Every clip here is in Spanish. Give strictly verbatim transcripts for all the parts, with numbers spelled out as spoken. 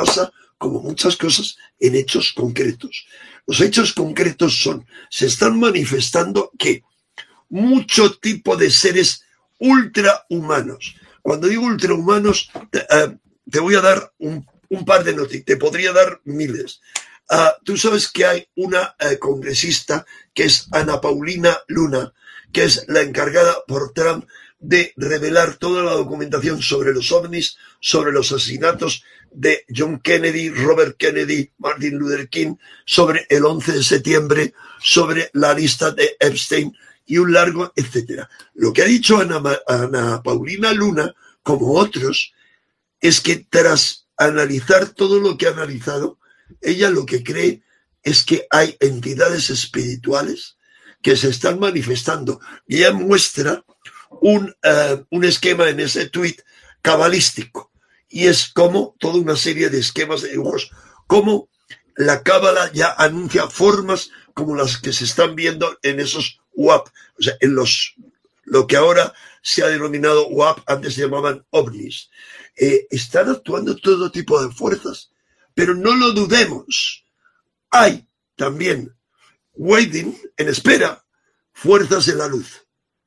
basa, como muchas cosas, en hechos concretos. Los hechos concretos son, se están manifestando que mucho tipo de seres ultrahumanos. Cuando digo ultrahumanos, te, uh, te voy a dar un, un par de noticias, te podría dar miles. Uh, tú sabes que hay una uh, congresista que es Ana Paulina Luna, que es la encargada por Trump de revelar toda la documentación sobre los ovnis, sobre los asesinatos de John Kennedy, Robert Kennedy, Martin Luther King, sobre el once de septiembre, sobre la lista de Epstein y un largo etcétera. Lo que ha dicho Ana, Ana Paulina Luna, como otros, es que tras analizar todo lo que ha analizado, ella lo que cree es que hay entidades espirituales que se están manifestando. Y ella muestra un, uh, un esquema en ese tuit cabalístico. Y es como toda una serie de esquemas de dibujos, como la cábala ya anuncia formas como las que se están viendo en esos U A P, o sea, en los, lo que ahora se ha denominado U A P, antes se llamaban ovnis. Eh, están actuando todo tipo de fuerzas, pero no lo dudemos. Hay también, waiting, en espera, fuerzas de la luz.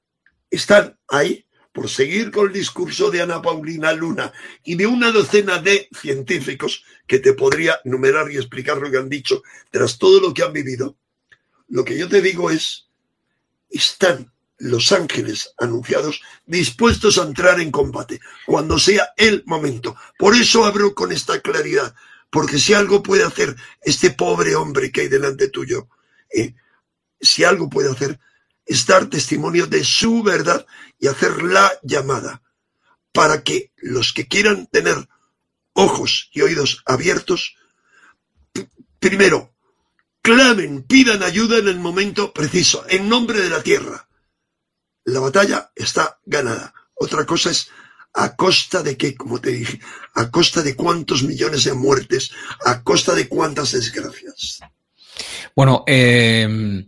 Están ahí por seguir con el discurso de Ana Paulina Luna y de una docena de científicos que te podría enumerar y explicar lo que han dicho tras todo lo que han vivido. Lo que yo te digo es, están los ángeles anunciados dispuestos a entrar en combate cuando sea el momento. Por eso hablo con esta claridad, porque si algo puede hacer este pobre hombre que hay delante tuyo, eh, si algo puede hacer es dar testimonio de su verdad y hacer la llamada para que los que quieran tener ojos y oídos abiertos, p- primero, clamen, pidan ayuda en el momento preciso, en nombre de la tierra. La batalla está ganada. Otra cosa es a costa de qué, como te dije, a costa de cuántos millones de muertes, a costa de cuántas desgracias. Bueno, eh...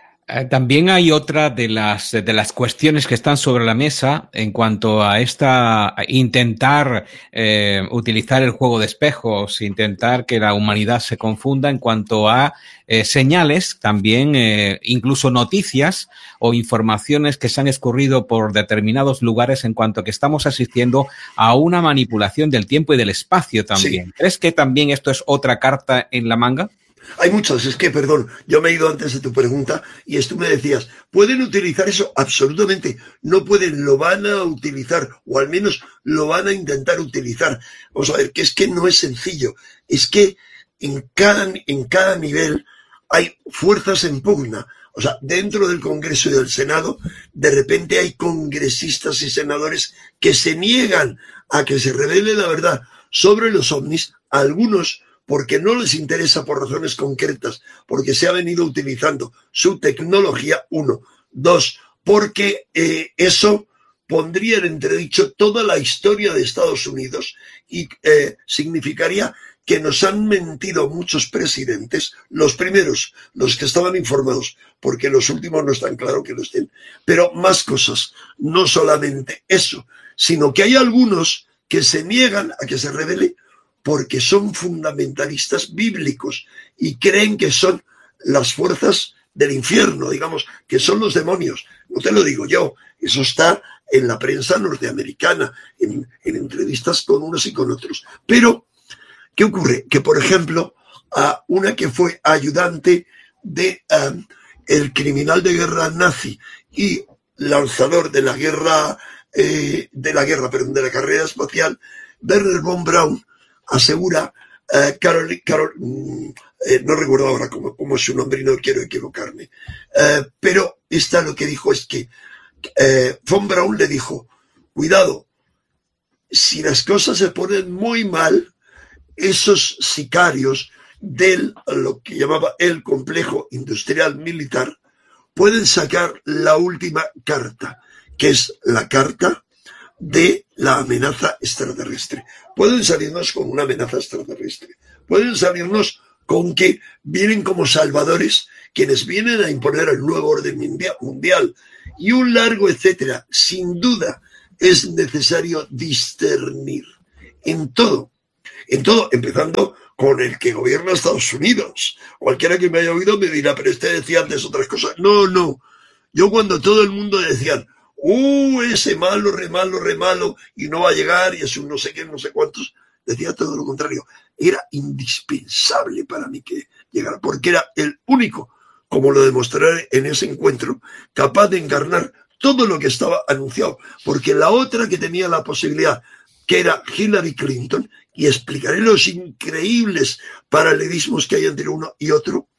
también hay otra de las, de las cuestiones que están sobre la mesa en cuanto a esta a intentar eh, utilizar el juego de espejos, intentar que la humanidad se confunda en cuanto a eh, señales, también eh, incluso noticias o informaciones que se han escurrido por determinados lugares en cuanto a que estamos asistiendo a una manipulación del tiempo y del espacio también. Sí. ¿Crees que también esto es otra carta en la manga? Hay muchas, es que, perdón, yo me he ido antes de tu pregunta y tú me decías, ¿pueden utilizar eso? Absolutamente, no pueden, lo van a utilizar, o al menos lo van a intentar utilizar. Vamos a ver, que es que no es sencillo, es que en cada, en cada nivel hay fuerzas en pugna. O sea, dentro del Congreso y del Senado, de repente hay congresistas y senadores que se niegan a que se revele la verdad sobre los ovnis, algunos porque no les interesa por razones concretas, porque se ha venido utilizando su tecnología, uno. Dos, porque eh, eso pondría en entredicho toda la historia de Estados Unidos y eh, significaría que nos han mentido muchos presidentes, los primeros, los que estaban informados, porque los últimos no están claro que lo estén. Pero más cosas, no solamente eso, sino que hay algunos que se niegan a que se revele porque son fundamentalistas bíblicos y creen que son las fuerzas del infierno, digamos, que son los demonios. No te lo digo yo, eso está en la prensa norteamericana, en, en entrevistas con unos y con otros. Pero, ¿qué ocurre? Que, por ejemplo, a una que fue ayudante de um, el criminal de guerra nazi y lanzador de la guerra, eh, de la guerra, perdón, de la carrera espacial, Wernher von Braun, asegura, uh, Carol, Carol eh, no recuerdo ahora cómo, cómo es su nombre y no quiero equivocarme, uh, pero esta lo que dijo es que uh, von Braun le dijo, cuidado, si las cosas se ponen muy mal, esos sicarios del lo que llamaba el complejo industrial militar pueden sacar la última carta, que es la carta de la amenaza extraterrestre. Pueden salirnos con una amenaza extraterrestre. Pueden salirnos con que vienen como salvadores quienes vienen a imponer el nuevo orden mundial y un largo etcétera. Sin duda es necesario discernir en todo en todo, empezando con el que gobierna Estados Unidos. Cualquiera que me haya oído me dirá, pero este decía antes otras cosas. No, no. Yo cuando todo el mundo decía, uh, ese malo, re malo, re malo, y no va a llegar, y es un no sé qué, no sé cuántos, decía todo lo contrario. Era indispensable para mí que llegara, porque era el único, como lo demostraré en ese encuentro, capaz de encarnar todo lo que estaba anunciado. Porque la otra que tenía la posibilidad, que era Hillary Clinton, y explicaré los increíbles paralelismos que hay entre uno y otro,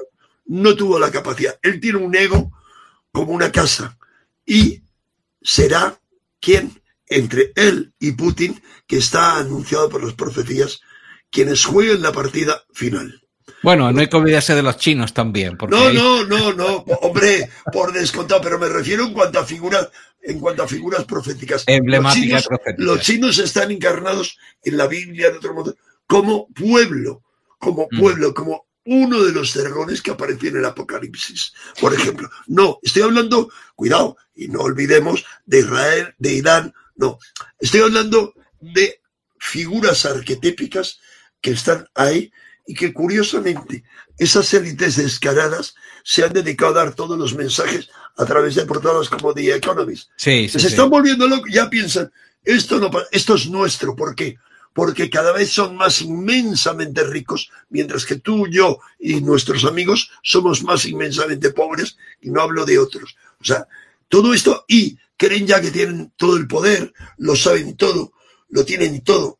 no tuvo la capacidad. Él tiene un ego como una casa, y será quien, entre él y Putin, que está anunciado por las profecías, quienes jueguen la partida final. Bueno, no hay que olvidarse de los chinos también. Porque no, hay... no, no, no, hombre, por descontado, pero me refiero en cuanto a figuras, en cuanto a figuras proféticas. Emblemáticas los chinos, proféticas. Los chinos están encarnados en la Biblia, en otro modo, como pueblo, como pueblo, mm. como uno de los dragones que apareció en el Apocalipsis, por ejemplo. No, estoy hablando, cuidado, y no olvidemos de Israel, de Irán, no. Estoy hablando de figuras arquetípicas que están ahí y que curiosamente esas élites descaradas se han dedicado a dar todos los mensajes a través de portadas como The Economist. Sí, sí, se sí. están volviendo locos, ya piensan, esto, no, esto es nuestro, ¿por qué? Porque cada vez son más inmensamente ricos, mientras que tú, yo y nuestros amigos somos más inmensamente pobres, y no hablo de otros. O sea, todo esto, y creen ya que tienen todo el poder, lo saben todo, lo tienen todo,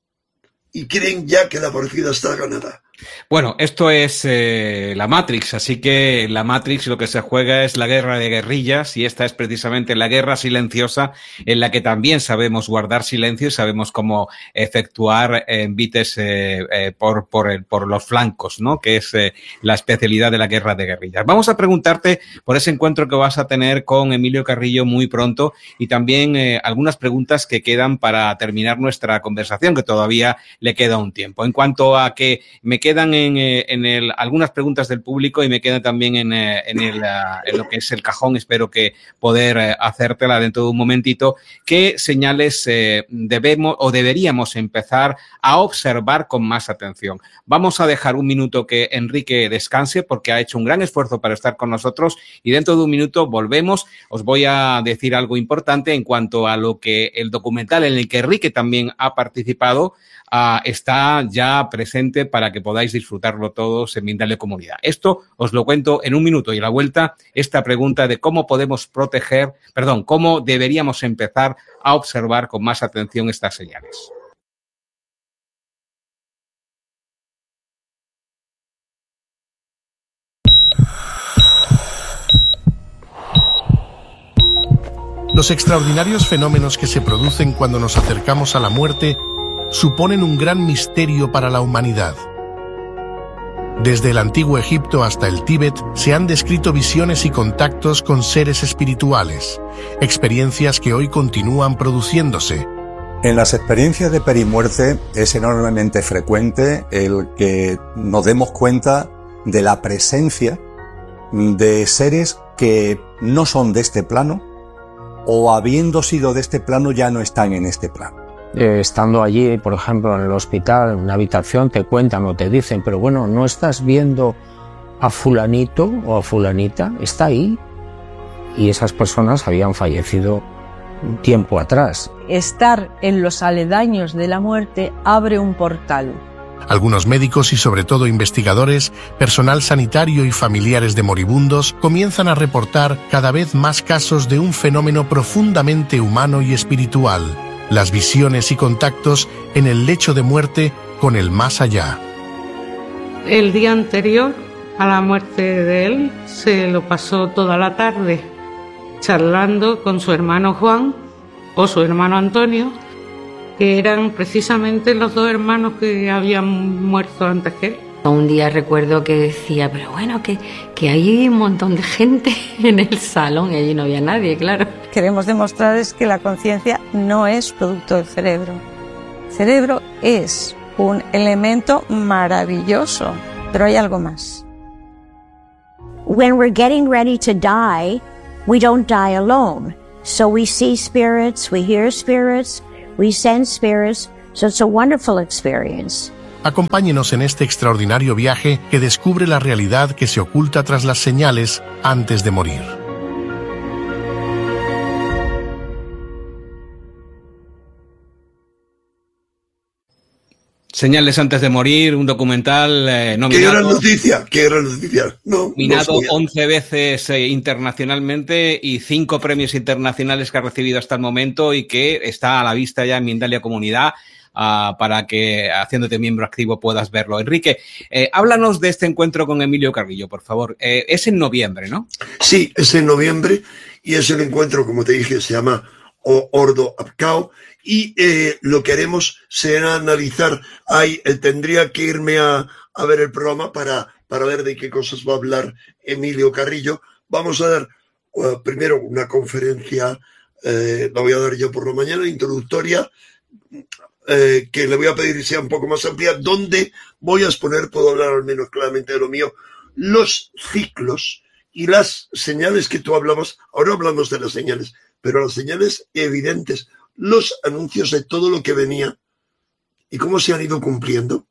y creen ya que la partida está ganada. Bueno, esto es eh, la Matrix, así que la Matrix lo que se juega es la guerra de guerrillas, y esta es precisamente la guerra silenciosa en la que también sabemos guardar silencio y sabemos cómo efectuar envites eh, eh, por, por, el, por los flancos, ¿no? Que es eh, la especialidad de la guerra de guerrillas. Vamos a preguntarte por ese encuentro que vas a tener con Emilio Carrillo muy pronto, y también eh, algunas preguntas que quedan para terminar nuestra conversación, que todavía le queda un tiempo. En cuanto a que me queda quedan en, en el, algunas preguntas del público, y me quedan también en, en, el, en lo que es el cajón. Espero que poder hacértela dentro de un momentito. ¿Qué señales eh, debemos o deberíamos empezar a observar con más atención? Vamos a dejar un minuto que Enrique descanse, porque ha hecho un gran esfuerzo para estar con nosotros, y dentro de un minuto volvemos. Os voy a decir algo importante en cuanto a lo que el documental en el que Enrique también ha participado Uh, está ya presente para que podáis disfrutarlo todos en Mindalia Comunidad. Esto os lo cuento en un minuto, y a la vuelta esta pregunta de cómo podemos proteger, perdón, cómo deberíamos empezar a observar con más atención estas señales. Los extraordinarios fenómenos que se producen cuando nos acercamos a la muerte suponen un gran misterio para la humanidad. Desde el antiguo Egipto hasta el Tíbet se han descrito visiones y contactos con seres espirituales, experiencias que hoy continúan produciéndose. En las experiencias de perimuerte es enormemente frecuente el que nos demos cuenta de la presencia de seres que no son de este plano, o habiendo sido de este plano ya no están en este plano. Eh, estando allí, por ejemplo, en el hospital, en una habitación, te cuentan o te dicen, pero bueno, ¿no estás viendo a fulanito o a fulanita? Está ahí. Y esas personas habían fallecido un tiempo atrás. Estar en los aledaños de la muerte abre un portal. Algunos médicos y sobre todo investigadores, personal sanitario y familiares de moribundos comienzan a reportar cada vez más casos de un fenómeno profundamente humano y espiritual: las visiones y contactos en el lecho de muerte con el más allá. El día anterior a la muerte de él se lo pasó toda la tarde charlando con su hermano Juan o su hermano Antonio, que eran precisamente los dos hermanos que habían muerto antes que él. Un día recuerdo que decía, pero bueno, que, que hay un montón de gente en el salón, y allí no había nadie, claro. Queremos demostrar es que la conciencia no es producto del cerebro. El cerebro es un elemento maravilloso, pero hay algo más. When we're getting ready to die, we don't die alone. So we see spirits, we hear spirits, we sense spirits. So it's a wonderful experience. Acompáñenos en este extraordinario viaje que descubre la realidad que se oculta tras las señales antes de morir. Señales antes de morir, un documental eh, nominado. ¡Qué gran noticia! ¡Qué gran noticia! No, nominado no once veces eh, internacionalmente y cinco premios internacionales que ha recibido hasta el momento y que está a la vista ya en Mindalia Comunidad uh, para que, haciéndote miembro activo, puedas verlo. Enrique, eh, háblanos de este encuentro con Emilio Carrillo, por favor. Eh, es en noviembre, ¿no? Sí, es en noviembre y es el encuentro, como te dije, se llama Ordo Apcao. Y eh, lo que haremos será analizar, ahí eh, tendría que irme a, a ver el programa para, para ver de qué cosas va a hablar Emilio Carrillo. Vamos a dar uh, primero una conferencia, eh, la voy a dar yo por la mañana, introductoria, eh, que le voy a pedir que sea un poco más amplia, donde voy a exponer, puedo hablar al menos claramente de lo mío, los ciclos y las señales que tú hablabas. Ahora hablamos de las señales, pero las señales evidentes, los anuncios de todo lo que venía y cómo se han ido cumpliendo.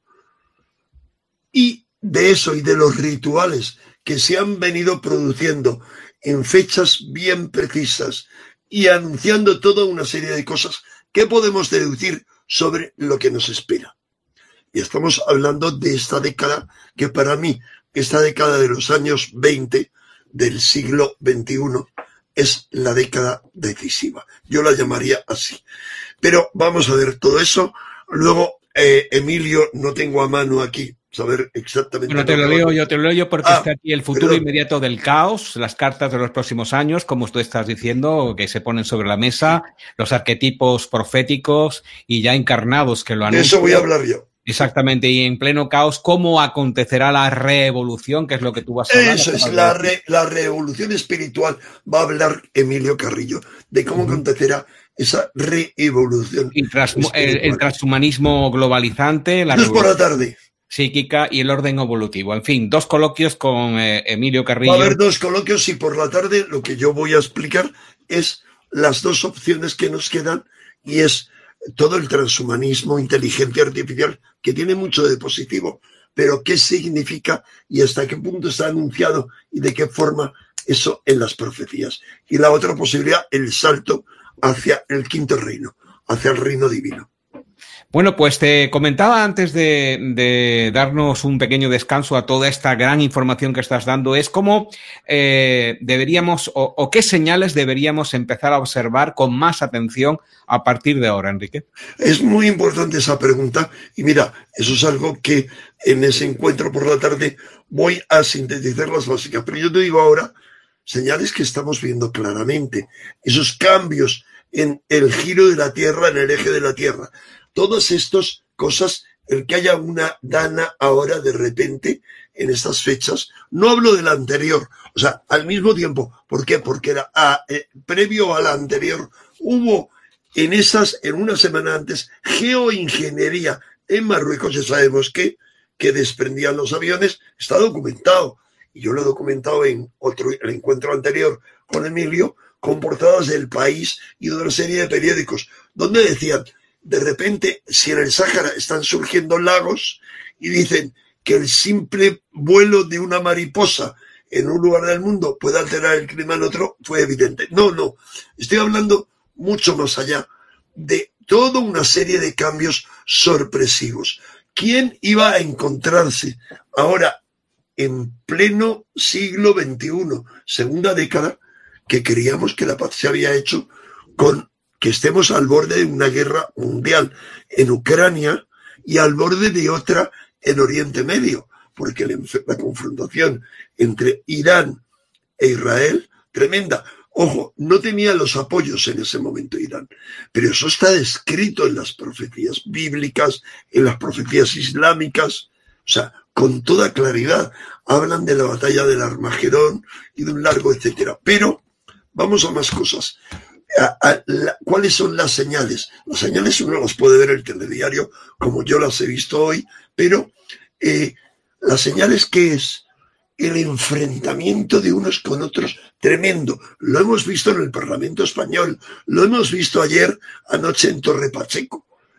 Y de eso y de los rituales que se han venido produciendo en fechas bien precisas y anunciando toda una serie de cosas que podemos deducir sobre lo que nos espera. Y estamos hablando de esta década que para mí, esta década de los años veinte del siglo veintiuno, es la década decisiva. Yo la llamaría así. Pero vamos a ver todo eso. Luego, eh, Emilio, no tengo a mano aquí saber exactamente... Bueno, te lo leo yo, te lo leo yo porque ah, está aquí el futuro perdón. inmediato del caos, las cartas de los próximos años, como tú estás diciendo, que se ponen sobre la mesa, los arquetipos proféticos y ya encarnados que lo anuncian. De eso voy a hablar yo. Exactamente, y en pleno caos, ¿cómo acontecerá la revolución? Que es lo que tú vas a hablar. Eso es, la, re, la revolución espiritual. Va a hablar Emilio Carrillo de cómo uh-huh. acontecerá esa reevolución. El, trans, el, el transhumanismo globalizante, la revolución por la tarde. psíquica y el orden evolutivo. En fin, dos coloquios con eh, Emilio Carrillo. Va a haber dos coloquios y por la tarde lo que yo voy a explicar es las dos opciones que nos quedan y es todo el transhumanismo, inteligencia artificial, que tiene mucho de positivo, pero qué significa y hasta qué punto está anunciado y de qué forma eso en las profecías. Y la otra posibilidad, el salto hacia el quinto reino, hacia el reino divino. Bueno, pues te comentaba antes de, de darnos un pequeño descanso a toda esta gran información que estás dando, es cómo eh, deberíamos o, o qué señales deberíamos empezar a observar con más atención a partir de ahora, Enrique. Es muy importante esa pregunta y mira, eso es algo que en ese encuentro por la tarde voy a sintetizar las básicas, pero yo te digo ahora señales que estamos viendo claramente, esos cambios en el giro de la Tierra, en el eje de la Tierra. Todas estas cosas, el que haya una dana ahora de repente en estas fechas, no hablo de la anterior, o sea, al mismo tiempo. ¿Por qué? Porque era a, eh, previo a la anterior hubo en esas, en una semana antes, geoingeniería en Marruecos, ya sabemos que, que desprendían los aviones, está documentado. Y yo lo he documentado en otro el encuentro anterior con Emilio, con portadas del País y de una serie de periódicos, donde decían, de repente, si en el Sáhara están surgiendo lagos y dicen que el simple vuelo de una mariposa en un lugar del mundo puede alterar el clima en otro, fue evidente. No, no, estoy hablando mucho más allá de toda una serie de cambios sorpresivos. ¿Quién iba a encontrarse ahora en pleno siglo veintiuno, segunda década, que creíamos que la paz se había hecho con que estemos al borde de una guerra mundial en Ucrania y al borde de otra en Oriente Medio, porque la, la confrontación entre Irán e Israel, tremenda. Ojo, no tenía los apoyos en ese momento Irán, pero eso está descrito en las profecías bíblicas, en las profecías islámicas, o sea, con toda claridad. Hablan de la batalla del Armagedón y de un largo etcétera. Pero vamos a más cosas. A, a, la, ¿Cuáles son las señales? Las señales uno las puede ver en el telediario, como yo las he visto hoy, pero eh, las señales, ¿qué es? El enfrentamiento de unos con otros tremendo. Lo hemos visto en el Parlamento español, lo hemos visto ayer, anoche en Torre Pacheco.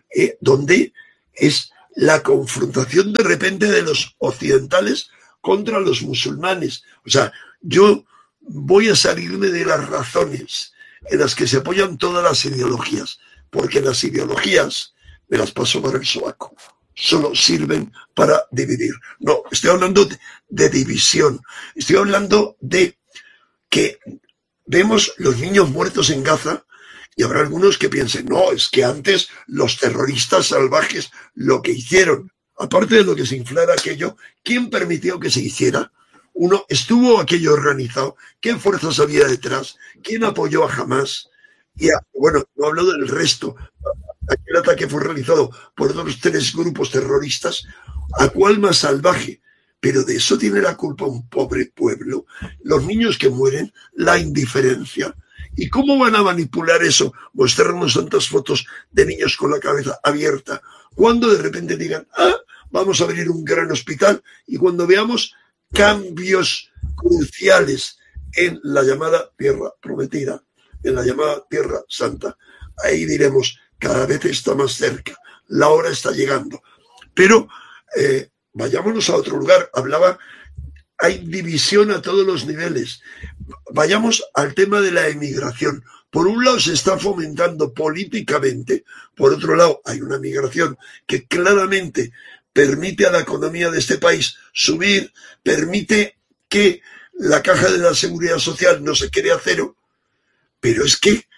eh, donde es la confrontación de repente de los occidentales contra los musulmanes. O sea, yo voy a salirme de las razones en las que se apoyan todas las ideologías, porque las ideologías me las paso por el sobaco. Solo sirven para dividir. No, estoy hablando de, de división. Estoy hablando de que vemos los niños muertos en Gaza y habrá algunos que piensen, no, es que antes los terroristas salvajes lo que hicieron, aparte de lo que se inflara aquello, ¿quién permitió que se hiciera? Uno, ¿estuvo aquello organizado? ¿Qué fuerzas había detrás? ¿Quién apoyó a Hamás? Y a, bueno, no hablo del resto. Aquel ataque fue realizado por otros tres grupos terroristas. ¿A cuál más salvaje? Pero de eso tiene la culpa un pobre pueblo. Los niños que mueren, la indiferencia. ¿Y cómo van a manipular eso? Mostrarnos tantas fotos de niños con la cabeza abierta. Cuando de repente digan, ah, vamos a abrir un gran hospital. Y cuando veamos cambios cruciales en la llamada Tierra Prometida, en la llamada Tierra Santa, ahí diremos, cada vez está más cerca, la hora está llegando. Pero eh, vayámonos a otro lugar. Hablaba, hay división a todos los niveles. Vayamos al tema de la emigración. Por un lado se está fomentando políticamente, por otro lado hay una migración que claramente permite a la economía de este país subir, permite que la caja de la seguridad social no se quede a cero, pero es que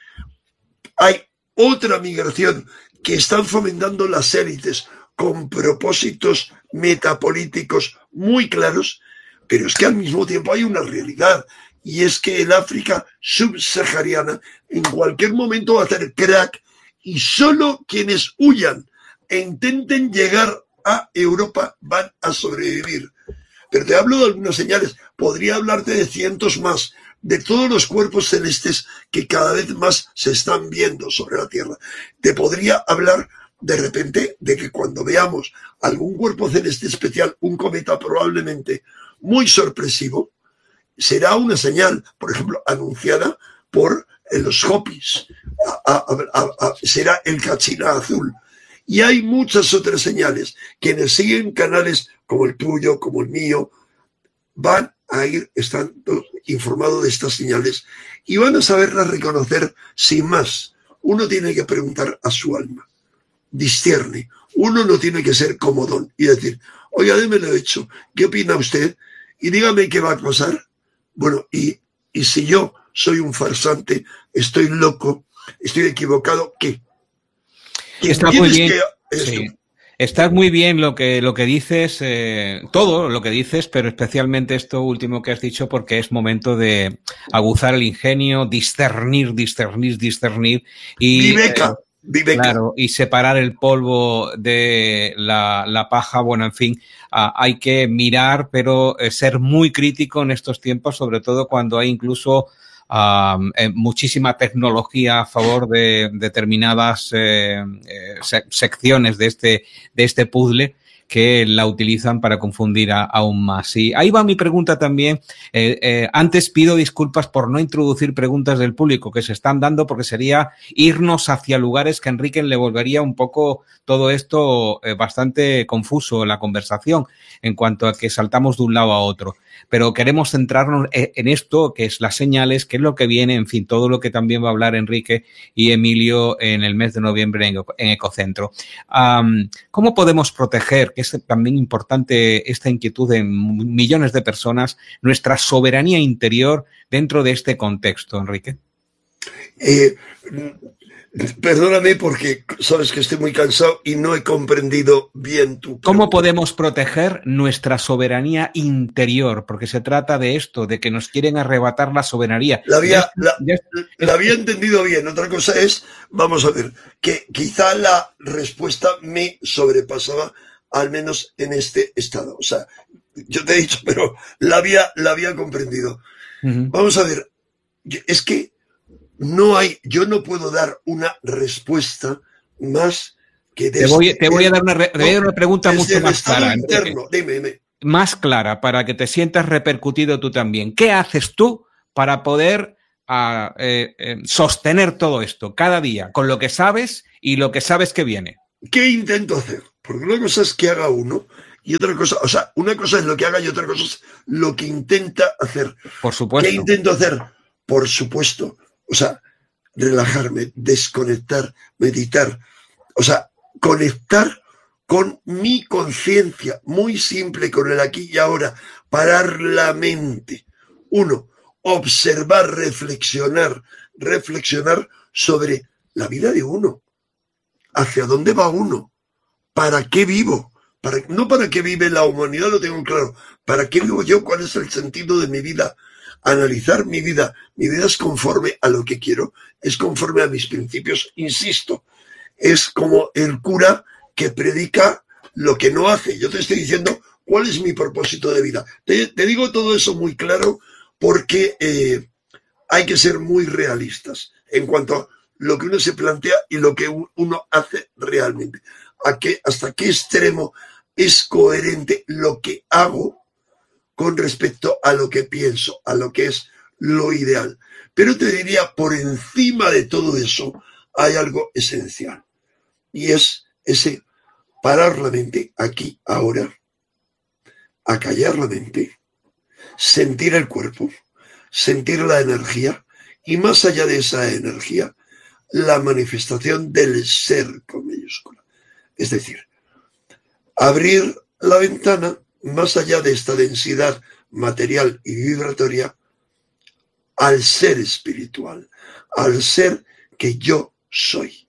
hay otra migración que están fomentando las élites con propósitos metapolíticos muy claros, pero es que al mismo tiempo hay una realidad, y es que el África subsahariana en cualquier momento va a hacer crack, y solo quienes huyan e intenten llegar a Europa van a sobrevivir. Pero te hablo de algunas señales, podría hablarte de cientos más, de todos los cuerpos celestes que cada vez más se están viendo sobre la Tierra. Te podría hablar de repente de que cuando veamos algún cuerpo celeste especial, un cometa probablemente muy sorpresivo, será una señal, por ejemplo, anunciada por los Hopis, a, a, a, a, será el Cachina azul. Y hay muchas otras señales. Quienes siguen canales como el tuyo, como el mío, van a ir estando informados de estas señales y van a saberlas reconocer sin más. Uno tiene que preguntar a su alma. Discierne. Uno no tiene que ser comodón y decir, oiga, démelo hecho, ¿qué opina usted? Y dígame qué va a pasar. Bueno, y, y si yo soy un farsante, estoy loco, estoy equivocado, ¿qué? Está muy bien. Sí. Está muy bien lo que, lo que dices, eh, todo lo que dices, pero especialmente esto último que has dicho, porque es momento de aguzar el ingenio, discernir, discernir, discernir y, Viveca, eh, Viveca. Claro, y separar el polvo de la, la paja. Bueno, en fin, uh, hay que mirar, pero eh, ser muy crítico en estos tiempos, sobre todo cuando hay incluso Uh, eh, muchísima tecnología a favor de determinadas eh, eh, se secciones de este, de este puzzle que la utilizan para confundir a, aún más. Y ahí va mi pregunta también. Eh, eh, antes pido disculpas por no introducir preguntas del público que se están dando, porque sería irnos hacia lugares que a Enrique le volvería un poco todo esto eh, bastante confuso la conversación en cuanto a que saltamos de un lado a otro. Pero queremos centrarnos en esto, que es las señales, que es lo que viene, en fin, todo lo que también va a hablar Enrique y Emilio en el mes de noviembre en, en Ecocentro. Um, ¿Cómo podemos proteger, que es también importante esta inquietud de millones de personas, nuestra soberanía interior dentro de este contexto, Enrique? Eh, perdóname porque sabes que estoy muy cansado y no he comprendido bien tu pregunta. ¿Cómo podemos proteger nuestra soberanía interior? Porque se trata de esto, de que nos quieren arrebatar la soberanía. La había, la, la había entendido bien. Otra cosa es, vamos a ver, que quizá la respuesta me sobrepasaba, al menos en este estado. O sea, yo te he dicho, pero la había, la había comprendido. Uh-huh. Vamos a ver, es que no hay, yo no puedo dar una respuesta más que desde, te voy, te voy a dar una, re, no, una pregunta mucho más clara. Interno, dime, dime. Más clara, para que te sientas repercutido tú también. ¿Qué haces tú para poder uh, eh, eh, sostener todo esto cada día con lo que sabes y lo que sabes que viene? ¿qué intento hacer? Porque una cosa es que haga uno y otra cosa, o sea, una cosa es lo que haga y otra cosa es lo que intenta hacer. Por supuesto. ¿Qué intento hacer? Por supuesto, o sea, relajarme, desconectar, meditar, o sea, conectar con mi conciencia, muy simple, con el aquí y ahora, parar la mente. Uno, observar, reflexionar, reflexionar sobre la vida de uno. ¿Hacia dónde va uno? ¿Para qué vivo? Para, no para qué vive la humanidad, lo tengo claro. ¿Para qué vivo yo? ¿Cuál es el sentido de mi vida? Analizar mi vida. Mi vida es conforme a lo que quiero, es conforme a mis principios. Insisto, es como el cura que predica lo que no hace. Yo te estoy diciendo cuál es mi propósito de vida. Te, te digo todo eso muy claro porque eh, hay que ser muy realistas en cuanto a lo que uno se plantea y lo que uno hace realmente. ¿A qué, hasta qué extremo es coherente lo que hago con respecto a lo que pienso, a lo que es lo ideal? Pero te diría, por encima de todo eso, hay algo esencial. Y es ese parar la mente aquí, ahora, acallar la mente, sentir el cuerpo, sentir la energía y más allá de esa energía, la manifestación del ser con mayúscula. Es decir, abrir la ventana más allá de esta densidad material y vibratoria al ser espiritual, al ser que yo soy.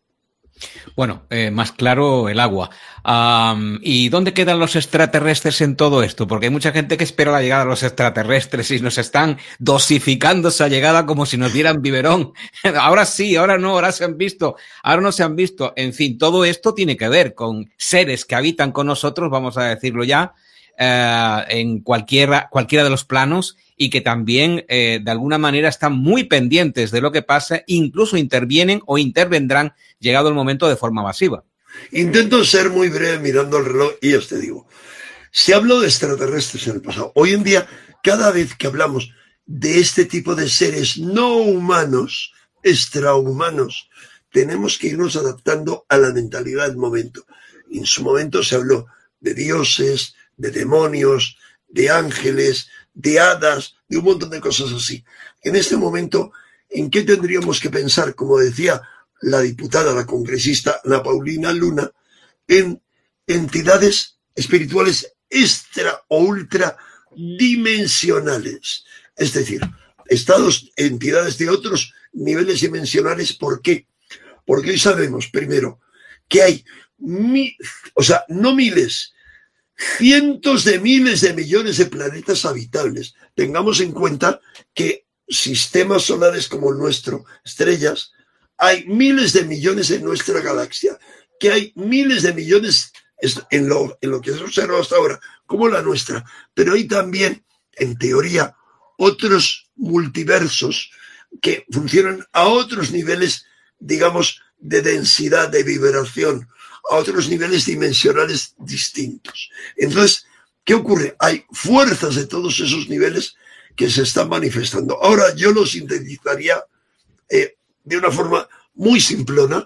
Bueno, eh, más claro el agua. Um, ¿Y dónde quedan los extraterrestres en todo esto? Porque hay mucha gente que espera la llegada de los extraterrestres y nos están dosificando esa llegada como si nos dieran biberón. Ahora sí, ahora no, ahora se han visto, ahora no se han visto. En fin, todo esto tiene que ver con seres que habitan con nosotros, vamos a decirlo ya, eh, en cualquiera, cualquiera de los planos y que también eh, de alguna manera están muy pendientes de lo que pasa, incluso intervienen o intervendrán llegado el momento de forma masiva. Intento ser muy breve mirando el reloj y os te digo, se habló de extraterrestres en el pasado. Hoy en día, cada vez que hablamos de este tipo de seres no humanos, extrahumanos, tenemos que irnos adaptando a la mentalidad del momento. En su momento se habló de dioses, de demonios, de ángeles, de hadas, de un montón de cosas así. En este momento, ¿en qué tendríamos que pensar? Como decía la diputada, la congresista Ana Paulina Luna, en entidades espirituales extra o ultra dimensionales. Es decir, estados, entidades de otros niveles dimensionales. ¿Por qué? Porque hoy sabemos, primero, que hay, mi, o sea, no miles, cientos de miles de millones de planetas habitables. Tengamos en cuenta que sistemas solares como el nuestro, estrellas, hay miles de millones en nuestra galaxia, que hay miles de millones en lo, en lo que se ha observado hasta ahora, como la nuestra. Pero hay también, en teoría, otros multiversos que funcionan a otros niveles, digamos, de densidad, de vibración, a otros niveles dimensionales distintos. Entonces, ¿qué ocurre? Hay fuerzas de todos esos niveles que se están manifestando. Ahora yo lo sintetizaría eh, de una forma muy simplona,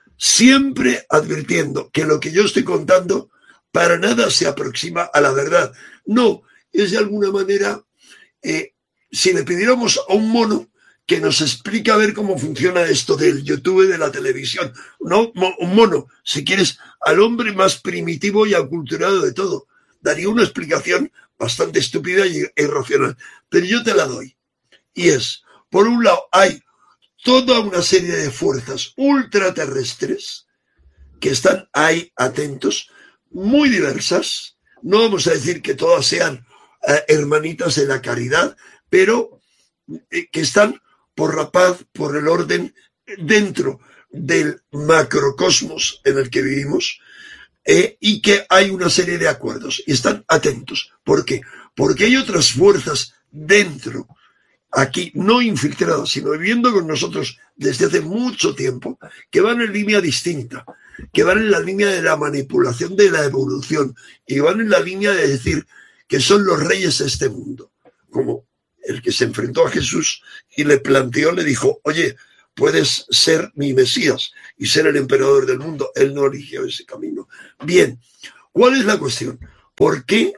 siempre advirtiendo que lo que yo estoy contando para nada se aproxima a la verdad. No, es de alguna manera, eh, si le pidiéramos a un mono que nos explique a ver cómo funciona esto del YouTube, de la televisión, no, un mono, si quieres, al hombre más primitivo y aculturado de todo, daría una explicación bastante estúpida y irracional, pero yo te la doy. Y es, por un lado, hay toda una serie de fuerzas ultraterrestres que están ahí atentos, muy diversas. No vamos a decir que todas sean eh, hermanitas de la caridad, pero eh, que están por la paz, por el orden, dentro del macrocosmos en el que vivimos, eh, y que hay una serie de acuerdos y están atentos. ¿Por qué? Porque hay otras fuerzas dentro, aquí no infiltradas, sino viviendo con nosotros desde hace mucho tiempo, que van en línea distinta, que van en la línea de la manipulación de la evolución y van en la línea de decir que son los reyes de este mundo, como el que se enfrentó a Jesús y le planteó, le dijo, oye, puedes ser mi Mesías y ser el emperador del mundo. Él no eligió ese camino. Bien, ¿cuál es la cuestión? ¿Por qué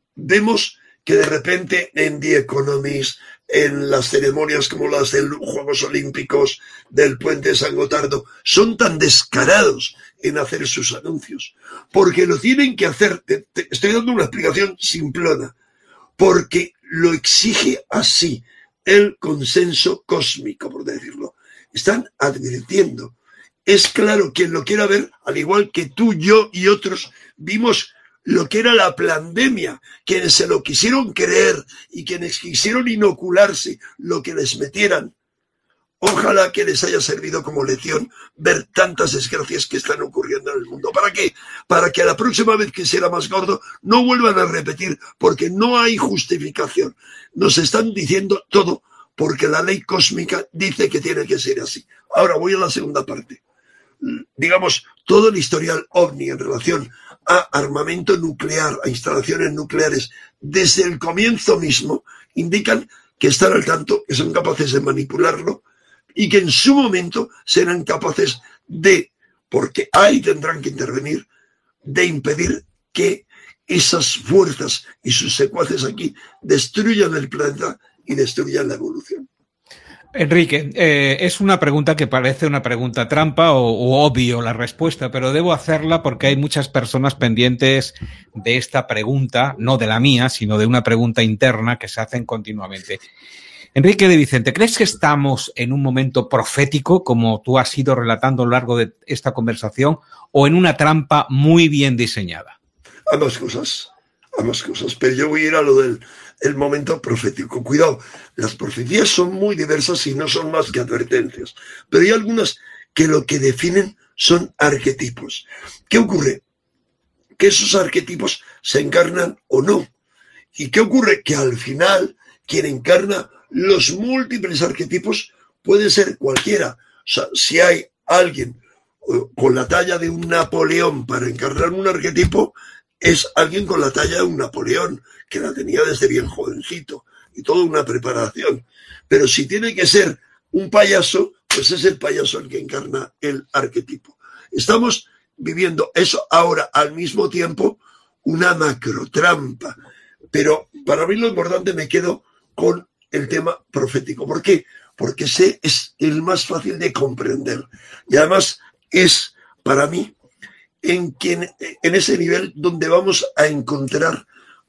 vemos que de repente en The Economist, en las ceremonias como las de los Juegos Olímpicos, del Puente de San Gotardo, son tan descarados en hacer sus anuncios? Porque lo tienen que hacer, te, te estoy dando una explicación simplona, porque lo exige así el consenso cósmico, por decirlo. Están advirtiendo. Es claro, quien lo quiera ver, al igual que tú, yo y otros, vimos lo que era la pandemia, quienes se lo quisieron creer y quienes quisieron inocularse lo que les metieran. Ojalá que les haya servido como lección ver tantas desgracias que están ocurriendo en el mundo. ¿Para qué? Para que a la próxima vez que sea más gordo no vuelvan a repetir, porque no hay justificación. Nos están diciendo todo porque la ley cósmica dice que tiene que ser así. Ahora voy a la segunda parte. Digamos, todo el historial ovni en relación a armamento nuclear, a instalaciones nucleares, desde el comienzo mismo, indican que están al tanto, que son capaces de manipularlo y que en su momento serán capaces de, porque ahí tendrán que intervenir, de impedir que esas fuerzas y sus secuaces aquí destruyan el planeta y destruyan la evolución. Enrique, eh, es una pregunta que parece una pregunta trampa o, o obvio la respuesta, pero debo hacerla porque hay muchas personas pendientes de esta pregunta, no de la mía, sino de una pregunta interna que se hacen continuamente. Enrique de Vicente, ¿crees que estamos en un momento profético, como tú has ido relatando a lo largo de esta conversación, o en una trampa muy bien diseñada? Ambas cosas, ambas cosas, pero yo voy a ir a lo del el momento profético. Cuidado, las profecías son muy diversas y no son más que advertencias, pero hay algunas que lo que definen son arquetipos. ¿Qué ocurre? Que esos arquetipos se encarnan o no. ¿Y qué ocurre? Que al final quien encarna los múltiples arquetipos puede ser cualquiera. O sea, si hay alguien con la talla de un Napoleón para encarnar un arquetipo, es alguien con la talla de un Napoleón, que la tenía desde bien jovencito, y toda una preparación. Pero si tiene que ser un payaso, pues es el payaso el que encarna el arquetipo. Estamos viviendo eso ahora, al mismo tiempo, una macrotrampa. Pero para mí lo importante, me quedo con el tema profético. ¿Por qué? Porque ese es el más fácil de comprender. Y además es, para mí, en, quien, en ese nivel donde vamos a encontrar,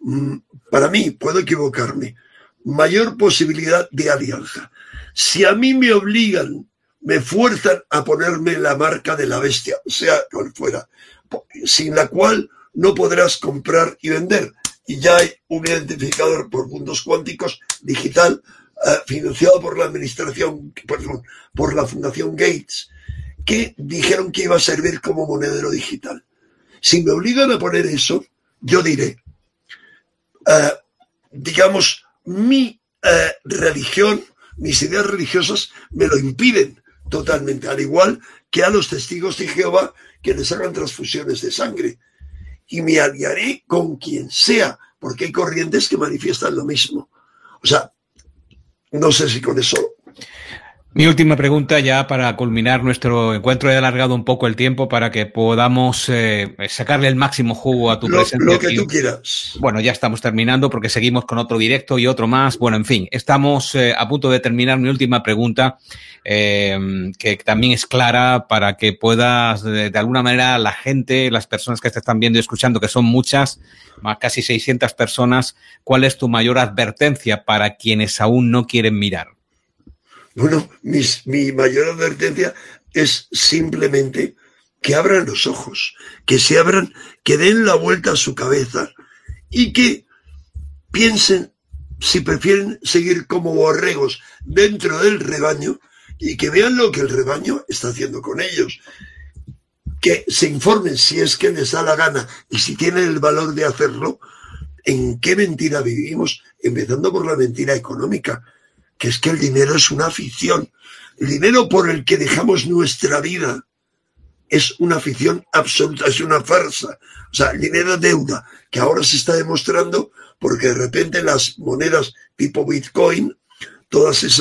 para mí, puedo equivocarme, mayor posibilidad de alianza. Si a mí me obligan, me fuerzan a ponerme la marca de la bestia, sea cual fuera, sin la cual no podrás comprar y vender. Y ya hay un identificador por puntos cuánticos digital, eh, financiado por la administración, perdón, por la Fundación Gates, que dijeron que iba a servir como monedero digital. Si me obligan a poner eso, yo diré, eh, digamos, mi eh, religión, mis ideas religiosas me lo impiden totalmente, al igual que a los testigos de Jehová que les hagan transfusiones de sangre. Y me aliaré con quien sea, porque hay corrientes que manifiestan lo mismo. O sea, no sé si con eso... Mi última pregunta ya para culminar nuestro encuentro. He alargado un poco el tiempo para que podamos eh, sacarle el máximo jugo a tu lo, presencia. Lo que aquí. tú quieras. Bueno, ya estamos terminando porque seguimos con otro directo y otro más. Bueno, en fin, estamos eh, a punto de terminar. Mi última pregunta, eh, que también es clara para que puedas, de, de alguna manera, la gente, las personas que te están viendo y escuchando, que son muchas, más casi seiscientas personas, ¿cuál es tu mayor advertencia para quienes aún no quieren mirar? Bueno, mis, mi mayor advertencia es simplemente que abran los ojos, que se abran, que den la vuelta a su cabeza y que piensen si prefieren seguir como borregos dentro del rebaño y que vean lo que el rebaño está haciendo con ellos. Que se informen si es que les da la gana y si tienen el valor de hacerlo, en qué mentira vivimos, empezando por la mentira económica, que es que el dinero es una afición. El dinero por el que dejamos nuestra vida es una afición absoluta, es una farsa. O sea, el dinero es deuda, que ahora se está demostrando porque de repente las monedas tipo Bitcoin, todas esas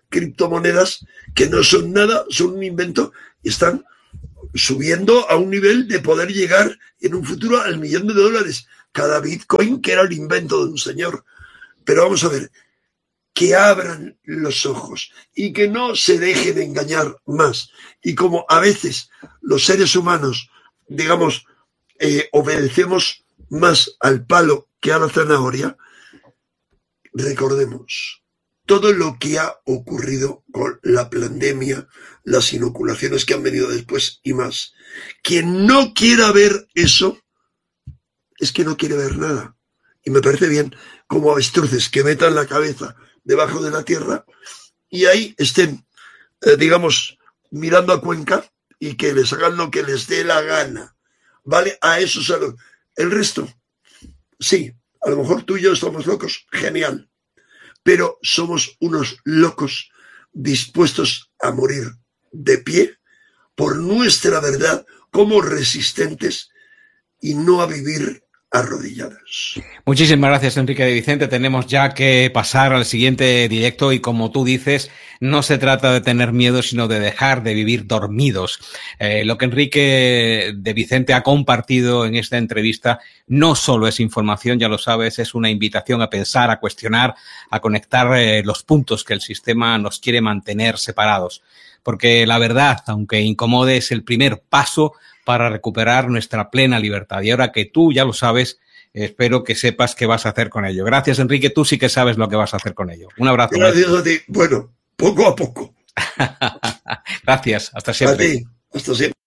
criptomonedas que no son nada, son un invento y están subiendo a un nivel de poder llegar en un futuro al millón de dólares cada Bitcoin, que era el invento de un señor. Pero vamos a ver, que abran los ojos y que no se dejen engañar más. Y como a veces los seres humanos, digamos, eh, obedecemos más al palo que a la zanahoria, recordemos todo lo que ha ocurrido con la pandemia, las inoculaciones que han venido después y más. Quien no quiera ver eso, es que no quiere ver nada. Y me parece bien como avestruces que metan la cabeza debajo de la tierra y ahí estén, eh, digamos, mirando a Cuenca y que les hagan lo que les dé la gana. ¿Vale? A eso es a lo... El resto, sí, a lo mejor tú y yo estamos locos, genial. Pero somos unos locos dispuestos a morir de pie por nuestra verdad como resistentes y no a vivir arrodilladas. Muchísimas gracias, Enrique de Vicente. Tenemos ya que pasar al siguiente directo y, como tú dices, no se trata de tener miedo, sino de dejar de vivir dormidos. Eh, lo que Enrique de Vicente ha compartido en esta entrevista no solo es información, ya lo sabes, es una invitación a pensar, a cuestionar, a conectar eh, los puntos que el sistema nos quiere mantener separados. Porque la verdad, aunque incomode, es el primer paso para recuperar nuestra plena libertad. Y ahora que tú ya lo sabes, espero que sepas qué vas a hacer con ello. Gracias, Enrique. Tú sí que sabes lo que vas a hacer con ello. Un abrazo. Gracias a ti. Bueno, poco a poco. Gracias. Hasta siempre. A ti. Hasta siempre.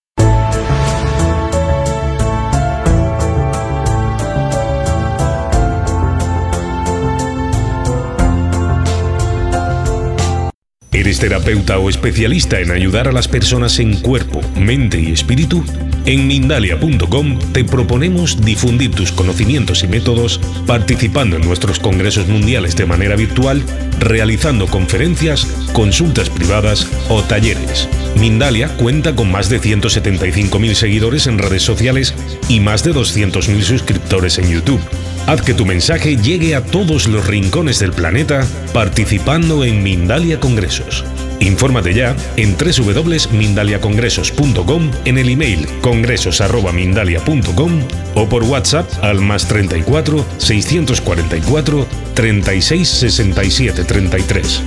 ¿Eres terapeuta o especialista en ayudar a las personas en cuerpo, mente y espíritu? En Mindalia punto com te proponemos difundir tus conocimientos y métodos participando en nuestros congresos mundiales de manera virtual, realizando conferencias, consultas privadas o talleres. Mindalia cuenta con más de ciento setenta y cinco mil seguidores en redes sociales y más de doscientos mil suscriptores en YouTube. Haz que tu mensaje llegue a todos los rincones del planeta participando en Mindalia Congresos. Infórmate ya en doble u doble u doble u punto mindalia congresos punto com, en el email congresos arroba mindalia punto com o por WhatsApp al más treinta y cuatro, seiscientos cuarenta y cuatro, treinta y seis, sesenta y siete, treinta y tres.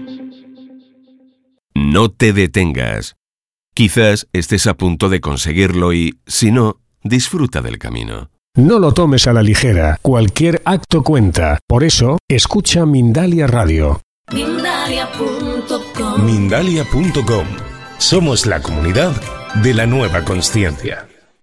No te detengas. Quizás estés a punto de conseguirlo y, si no, disfruta del camino. No lo tomes a la ligera. Cualquier acto cuenta. Por eso, escucha Mindalia Radio. Mindalia punto com. Mindalia punto com. Somos la comunidad de la nueva consciencia.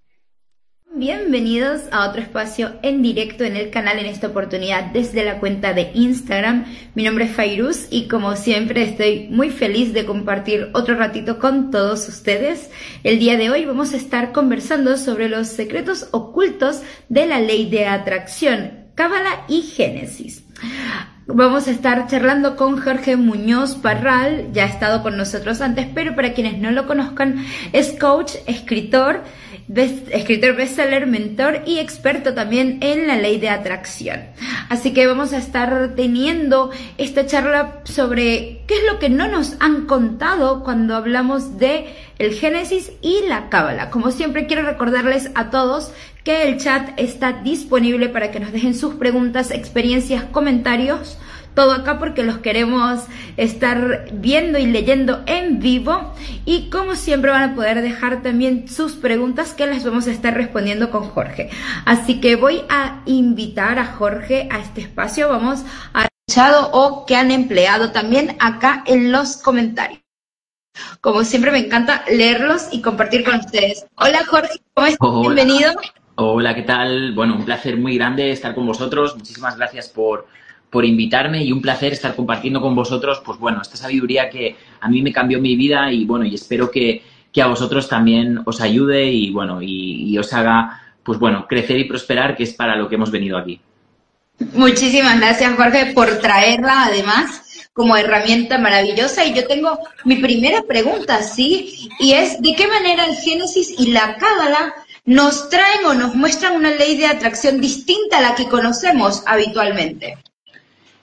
Bienvenidos a otro espacio en directo en el canal, en esta oportunidad desde la cuenta de Instagram. Mi nombre es Fairuz y como siempre estoy muy feliz de compartir otro ratito con todos ustedes. El día de hoy vamos a estar conversando sobre los secretos ocultos de la ley de atracción, Cábala y Génesis. Vamos a estar charlando con Jorge Muñoz Parral, ya ha estado con nosotros antes, pero para quienes no lo conozcan, es coach, escritor, Best, escritor bestseller, mentor y experto también en la ley de atracción. Así que vamos a estar teniendo esta charla sobre qué es lo que no nos han contado cuando hablamos de el Génesis y la Cábala. Como siempre, quiero recordarles a todos que el chat está disponible para que nos dejen sus preguntas, experiencias, comentarios, todo acá porque los queremos estar viendo y leyendo en vivo. Y como siempre van a poder dejar también sus preguntas que las vamos a estar respondiendo con Jorge. Así que voy a invitar a Jorge a este espacio. Vamos a escuchado o que han empleado también acá en los comentarios. Como siempre me encanta leerlos y compartir con ustedes. Hola Jorge, ¿cómo estás? Hola. Bienvenido. Hola, ¿qué tal? Bueno, un placer muy grande estar con vosotros. Muchísimas gracias por... por invitarme y un placer estar compartiendo con vosotros, pues bueno, esta sabiduría que a mí me cambió mi vida y bueno, y espero que, que a vosotros también os ayude y bueno, y, y os haga, pues bueno, crecer y prosperar, que es para lo que hemos venido aquí. Muchísimas gracias, Jorge, por traerla además como herramienta maravillosa. Y yo tengo mi primera pregunta, ¿sí? Y es, ¿de qué manera el Génesis y la Cábala nos traen o nos muestran una ley de atracción distinta a la que conocemos habitualmente?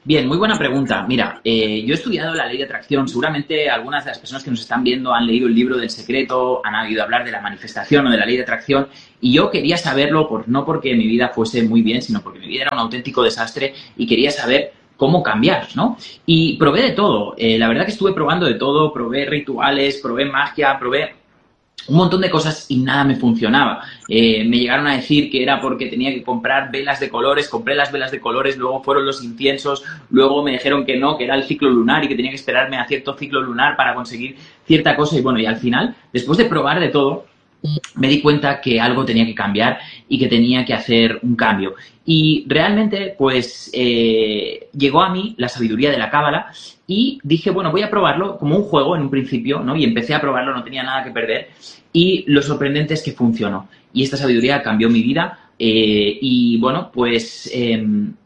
Bien, muy buena pregunta. Mira, eh, yo he estudiado la ley de atracción. Seguramente algunas de las personas que nos están viendo han leído el libro del secreto, han oído hablar de la manifestación o de la ley de atracción, y yo quería saberlo, por, no porque mi vida fuese muy bien, sino porque mi vida era un auténtico desastre y quería saber cómo cambiar, ¿no? Y probé de todo. Eh, la verdad que estuve probando de todo, probé rituales, probé magia, probé un montón de cosas y nada me funcionaba. Eh, me llegaron a decir que era porque tenía que comprar velas de colores, compré las velas de colores, luego fueron los inciensos, luego me dijeron que no, que era el ciclo lunar y que tenía que esperarme a cierto ciclo lunar para conseguir cierta cosa. Y bueno, y al final, después de probar de todo, me di cuenta que algo tenía que cambiar y que tenía que hacer un cambio. Y realmente, pues, eh, llegó a mí la sabiduría de la Cábala y dije, bueno, voy a probarlo como un juego en un principio, ¿no? Y empecé a probarlo, no tenía nada que perder. Y lo sorprendente es que funcionó. Y esta sabiduría cambió mi vida. Eh, y, bueno, pues, eh,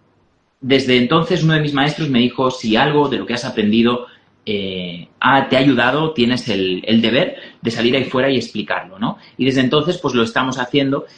desde entonces uno de mis maestros me dijo, si algo de lo que has aprendido Eh, ah, te ha ayudado, tienes el, el deber de salir ahí fuera y explicarlo, ¿no? Y desde entonces, pues lo estamos haciendo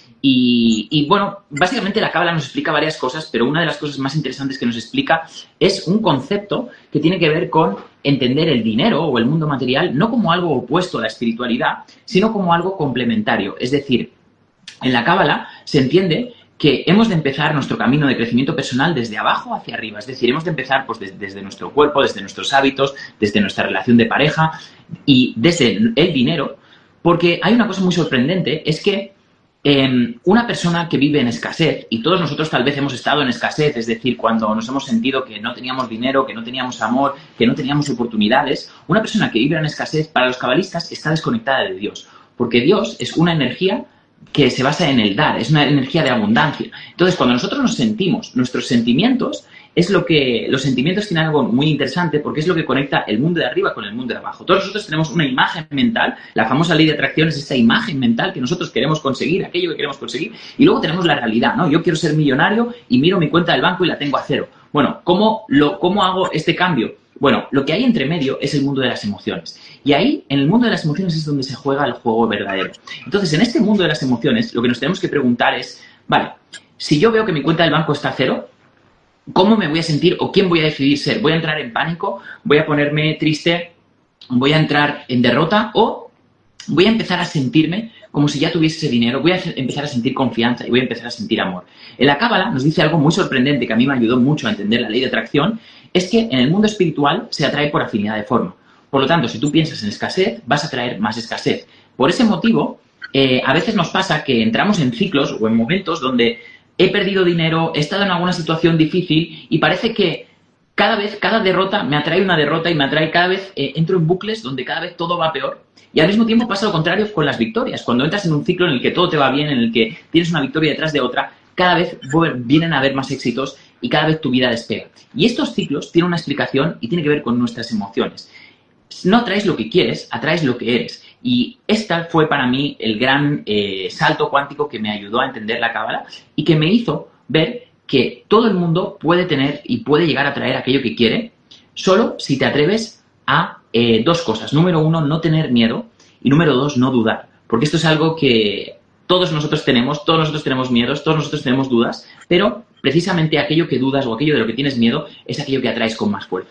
y, y bueno, básicamente la Cábala nos explica varias cosas, pero una de las cosas más interesantes que nos explica es un concepto que tiene que ver con entender el dinero o el mundo material no como algo opuesto a la espiritualidad, sino como algo complementario. Es decir, en la Cábala se entiende que hemos de empezar nuestro camino de crecimiento personal desde abajo hacia arriba. Es decir, hemos de empezar pues, desde, desde nuestro cuerpo, desde nuestros hábitos, desde nuestra relación de pareja y desde el dinero, porque hay una cosa muy sorprendente, es que eh, una persona que vive en escasez, y todos nosotros tal vez hemos estado en escasez, es decir, cuando nos hemos sentido que no teníamos dinero, que no teníamos amor, que no teníamos oportunidades, una persona que vive en escasez, para los cabalistas, está desconectada de Dios, porque Dios es una energía que se basa en el dar, es una energía de abundancia. Entonces, cuando nosotros nos sentimos, nuestros sentimientos, es lo que, los sentimientos tienen algo muy interesante porque es lo que conecta el mundo de arriba con el mundo de abajo. Todos nosotros tenemos una imagen mental, la famosa ley de atracción es esa imagen mental que nosotros queremos conseguir, aquello que queremos conseguir, y luego tenemos la realidad, ¿no? Yo quiero ser millonario y miro mi cuenta del banco y la tengo a cero. Bueno, ¿cómo, lo, cómo hago este cambio? Bueno, lo que hay entre medio es el mundo de las emociones. Y ahí, en el mundo de las emociones, es donde se juega el juego verdadero. Entonces, en este mundo de las emociones, lo que nos tenemos que preguntar es, vale, si yo veo que mi cuenta del banco está a cero, ¿cómo me voy a sentir o quién voy a decidir ser? ¿Voy a entrar en pánico? ¿Voy a ponerme triste? ¿Voy a entrar en derrota? ¿O voy a empezar a sentirme como si ya tuviese ese dinero? Voy a empezar a sentir confianza y voy a empezar a sentir amor. En la Cábala nos dice algo muy sorprendente que a mí me ayudó mucho a entender la ley de atracción, es que en el mundo espiritual se atrae por afinidad de forma. Por lo tanto, si tú piensas en escasez, vas a atraer más escasez. Por ese motivo, eh, a veces nos pasa que entramos en ciclos o en momentos donde he perdido dinero, he estado en alguna situación difícil y parece que cada vez, cada derrota me atrae una derrota y me atrae cada vez, eh, entro en bucles donde cada vez todo va peor. Y al mismo tiempo pasa lo contrario con las victorias. Cuando entras en un ciclo en el que todo te va bien, en el que tienes una victoria detrás de otra, cada vez vienen a haber más éxitos y cada vez tu vida despega. Y estos ciclos tienen una explicación y tiene que ver con nuestras emociones. No atraes lo que quieres, atraes lo que eres. Y esta fue para mí el gran eh, salto cuántico que me ayudó a entender la Cábala y que me hizo ver que todo el mundo puede tener y puede llegar a traer aquello que quiere, solo si te atreves a eh, dos cosas. Número uno, no tener miedo y número dos, no dudar. Porque esto es algo que todos nosotros tenemos, todos nosotros tenemos miedos, todos nosotros tenemos dudas, pero precisamente aquello que dudas o aquello de lo que tienes miedo es aquello que atraes con más fuerza.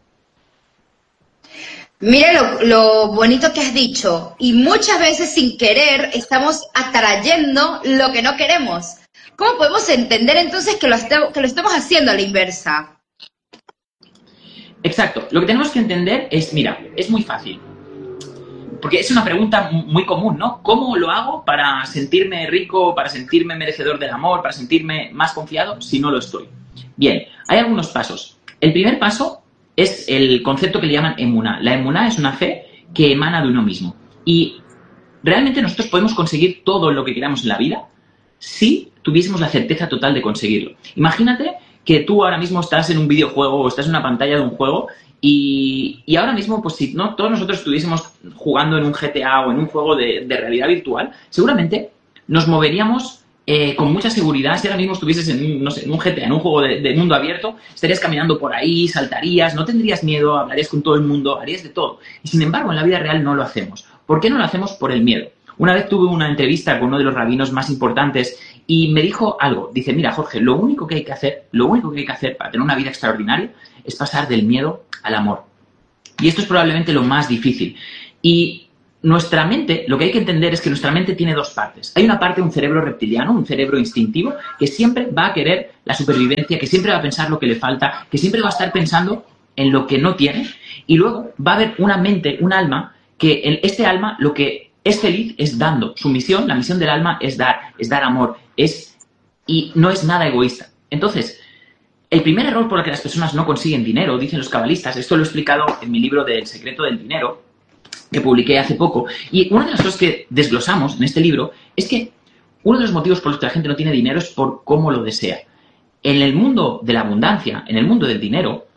Mira lo, lo bonito que has dicho, y muchas veces sin querer estamos atrayendo lo que no queremos. ¿Cómo podemos entender entonces que lo, que lo estamos haciendo a la inversa? Exacto, lo que tenemos que entender es, mira, es muy fácil. Porque es una pregunta muy común, ¿no? ¿Cómo lo hago para sentirme rico, para sentirme merecedor del amor, para sentirme más confiado si no lo estoy? Bien, hay algunos pasos. El primer paso es el concepto que le llaman emuná. La emuná es una fe que emana de uno mismo. Y realmente nosotros podemos conseguir todo lo que queramos en la vida si tuviésemos la certeza total de conseguirlo. Imagínate que tú ahora mismo estás en un videojuego o estás en una pantalla de un juego y, y ahora mismo, pues si no, todos nosotros estuviésemos jugando en un G T A o en un juego de, de realidad virtual, seguramente nos moveríamos eh, con mucha seguridad. Si ahora mismo estuvieses en un, no sé, en un G T A, en un juego de, de mundo abierto, estarías caminando por ahí, saltarías, no tendrías miedo, hablarías con todo el mundo, harías de todo. Y sin embargo, en la vida real no lo hacemos. ¿Por qué no lo hacemos? Por el miedo. Una vez tuve una entrevista con uno de los rabinos más importantes Y me dijo algo, dice, mira, Jorge, lo único que hay que hacer, lo único que hay que hacer para tener una vida extraordinaria es pasar del miedo al amor. Y esto es probablemente lo más difícil. Y nuestra mente, lo que hay que entender es que nuestra mente tiene dos partes. Hay una parte, un cerebro reptiliano, un cerebro instintivo, que siempre va a querer la supervivencia, que siempre va a pensar lo que le falta, que siempre va a estar pensando en lo que no tiene. Y luego va a haber una mente, un alma, que en este alma lo que es feliz es dando. Su misión, la misión del alma es dar, es dar amor, es y no es nada egoísta. Entonces, el primer error por el que las personas no consiguen dinero, dicen los cabalistas, esto lo he explicado en mi libro del secreto del dinero, que publiqué hace poco, y una de las cosas que desglosamos en este libro es que uno de los motivos por los que la gente no tiene dinero es por cómo lo desea. En el mundo de la abundancia, en el mundo del dinero,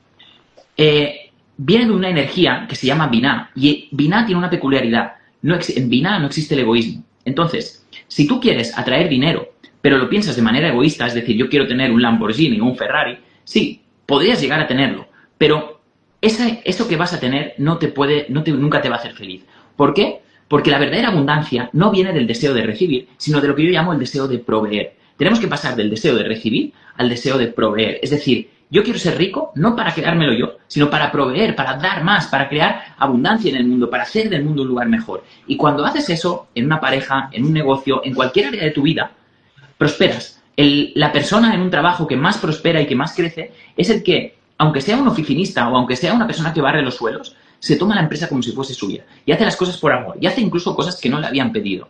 eh, viene de una energía que se llama Binah, y Binah tiene una peculiaridad. No en Binah no existe el egoísmo. Entonces, si tú quieres atraer dinero, pero lo piensas de manera egoísta, es decir, yo quiero tener un Lamborghini o un Ferrari, sí, podrías llegar a tenerlo, pero esa, eso que vas a tener no te puede, no te, nunca te va a hacer feliz. ¿Por qué? Porque la verdadera abundancia no viene del deseo de recibir, sino de lo que yo llamo el deseo de proveer. Tenemos que pasar del deseo de recibir al deseo de proveer. Es decir, yo quiero ser rico no para quedármelo yo, sino para proveer, para dar más, para crear abundancia en el mundo, para hacer del mundo un lugar mejor. Y cuando haces eso en una pareja, en un negocio, en cualquier área de tu vida, prosperas. El, la persona en un trabajo que más prospera y que más crece es el que, aunque sea un oficinista o aunque sea una persona que barre los suelos, se toma la empresa como si fuese suya y hace las cosas por amor y hace incluso cosas que no le habían pedido.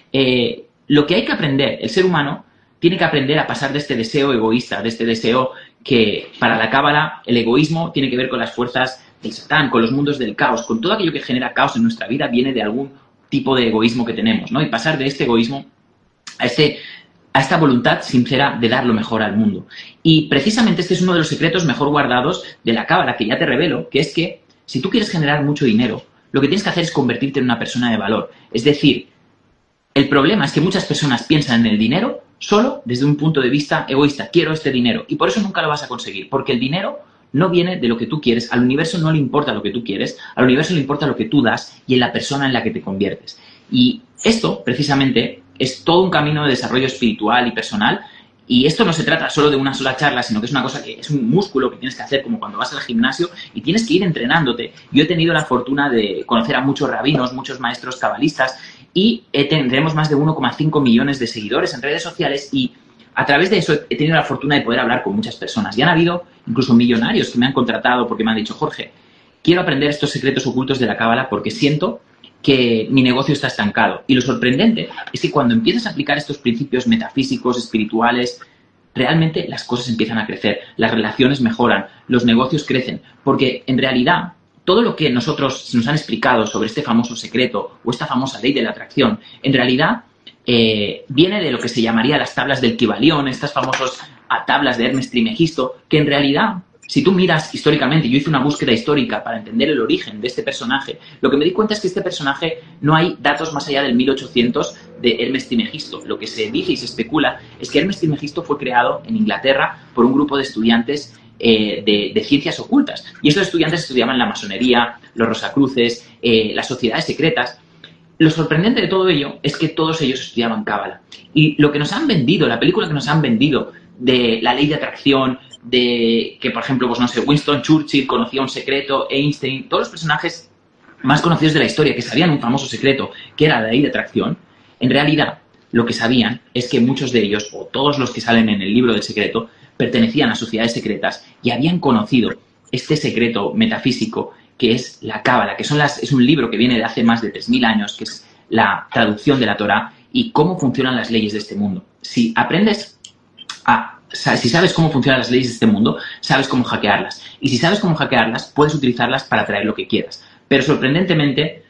Eh, lo que hay que aprender, el ser humano tiene que aprender a pasar de este deseo egoísta, de este deseo que para la cábala el egoísmo tiene que ver con las fuerzas del Satán, con los mundos del caos, con todo aquello que genera caos en nuestra vida viene de algún tipo de egoísmo que tenemos, ¿no? Y pasar de este egoísmo a este a esta voluntad sincera de dar lo mejor al mundo. Y precisamente este es uno de los secretos mejor guardados de la cábala, que ya te revelo, que es que si tú quieres generar mucho dinero, lo que tienes que hacer es convertirte en una persona de valor. Es decir, el problema es que muchas personas piensan en el dinero solo desde un punto de vista egoísta. Quiero este dinero. Y por eso nunca lo vas a conseguir. Porque el dinero no viene de lo que tú quieres. Al universo no le importa lo que tú quieres. Al universo le importa lo que tú das y en la persona en la que te conviertes. Y esto, precisamente, es todo un camino de desarrollo espiritual y personal. Y esto no se trata solo de una sola charla, sino que es una cosa que es un músculo que tienes que hacer como cuando vas al gimnasio y tienes que ir entrenándote. Yo he tenido la fortuna de conocer a muchos rabinos, muchos maestros cabalistas y tendremos más de uno coma cinco millones de seguidores en redes sociales y a través de eso he tenido la fortuna de poder hablar con muchas personas. Y han habido incluso millonarios que me han contratado porque me han dicho, Jorge, quiero aprender estos secretos ocultos de la cábala porque siento que mi negocio está estancado. Y lo sorprendente es que cuando empiezas a aplicar estos principios metafísicos, espirituales, realmente las cosas empiezan a crecer, las relaciones mejoran, los negocios crecen, porque en realidad todo lo que nosotros nos han explicado sobre este famoso secreto o esta famosa ley de la atracción, en realidad eh, viene de lo que se llamaría las tablas del Kybalión, estas famosas tablas de Hermes Trismegisto, que en realidad, si tú miras históricamente, yo hice una búsqueda histórica para entender el origen de este personaje, lo que me di cuenta es que este personaje no hay datos más allá del mil ochocientos de Hermes Trismegisto. Lo que se dice y se especula es que Hermes Trismegisto fue creado en Inglaterra por un grupo de estudiantes eh, de, de ciencias ocultas. Y estos estudiantes estudiaban la masonería, los rosacruces, eh, las sociedades secretas. Lo sorprendente de todo ello es que todos ellos estudiaban cábala. Y lo que nos han vendido, la película que nos han vendido de la ley de atracción, de que, por ejemplo, pues no sé, Winston Churchill conocía un secreto, Einstein, todos los personajes más conocidos de la historia que sabían un famoso secreto, que era la ley de atracción, en realidad lo que sabían es que muchos de ellos, o todos los que salen en el libro del secreto, pertenecían a sociedades secretas y habían conocido este secreto metafísico que es la cábala, que son las, es un libro que viene de hace más de tres mil años, que es la traducción de la Torá y cómo funcionan las leyes de este mundo. Si aprendes a Si sabes cómo funcionan las leyes de este mundo, sabes cómo hackearlas. Y si sabes cómo hackearlas, puedes utilizarlas para traer lo que quieras. Pero sorprendentemente,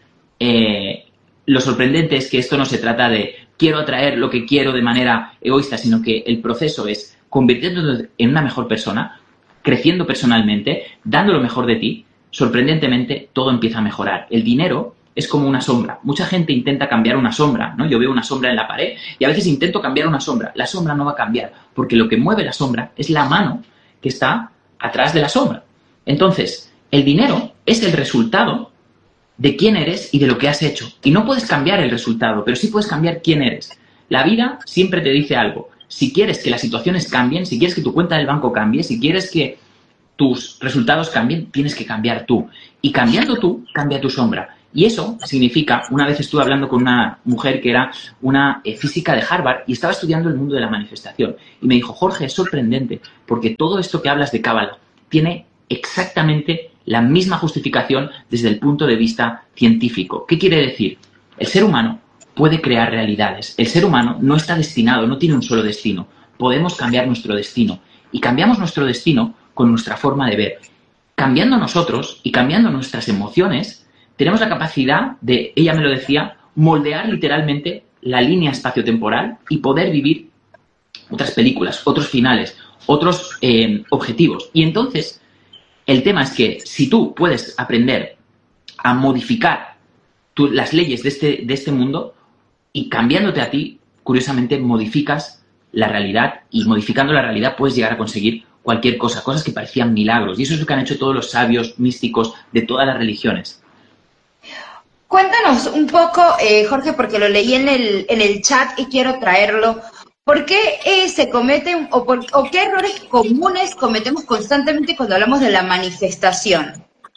eh, lo sorprendente es que esto no se trata de quiero atraer lo que quiero de manera egoísta, sino que el proceso es convirtiéndote en una mejor persona, creciendo personalmente, dando lo mejor de ti. Sorprendentemente, todo empieza a mejorar. El dinero es como una sombra. Mucha gente intenta cambiar una sombra, ¿no? Yo veo una sombra en la pared y a veces intento cambiar una sombra. La sombra no va a cambiar porque lo que mueve la sombra es la mano que está atrás de la sombra. Entonces, el dinero es el resultado de quién eres y de lo que has hecho. Y no puedes cambiar el resultado, pero sí puedes cambiar quién eres. La vida siempre te dice algo. Si quieres que las situaciones cambien, si quieres que tu cuenta del banco cambie, si quieres que tus resultados cambien, tienes que cambiar tú. Y cambiando tú, cambia tu sombra. Y eso significa, una vez estuve hablando con una mujer que era una eh, física de Harvard y estaba estudiando el mundo de la manifestación. Y me dijo, Jorge, es sorprendente, porque todo esto que hablas de Cábala tiene exactamente la misma justificación desde el punto de vista científico. ¿Qué quiere decir? El ser humano puede crear realidades. El ser humano no está destinado, no tiene un solo destino. Podemos cambiar nuestro destino. Y cambiamos nuestro destino con nuestra forma de ver. Cambiando nosotros y cambiando nuestras emociones, tenemos la capacidad de, ella me lo decía, moldear literalmente la línea espaciotemporal y poder vivir otras películas, otros finales, otros eh, objetivos. Y entonces, el tema es que si tú puedes aprender a modificar tu, las leyes de este, de este mundo y cambiándote a ti, curiosamente modificas la realidad y modificando la realidad puedes llegar a conseguir cualquier cosa, cosas que parecían milagros. Y eso es lo que han hecho todos los sabios místicos de todas las religiones. Cuéntanos un poco, eh, Jorge, porque lo leí en el, en el chat y quiero traerlo. ¿Por qué eh, se cometen o, por, o qué errores comunes cometemos constantemente cuando hablamos de la manifestación?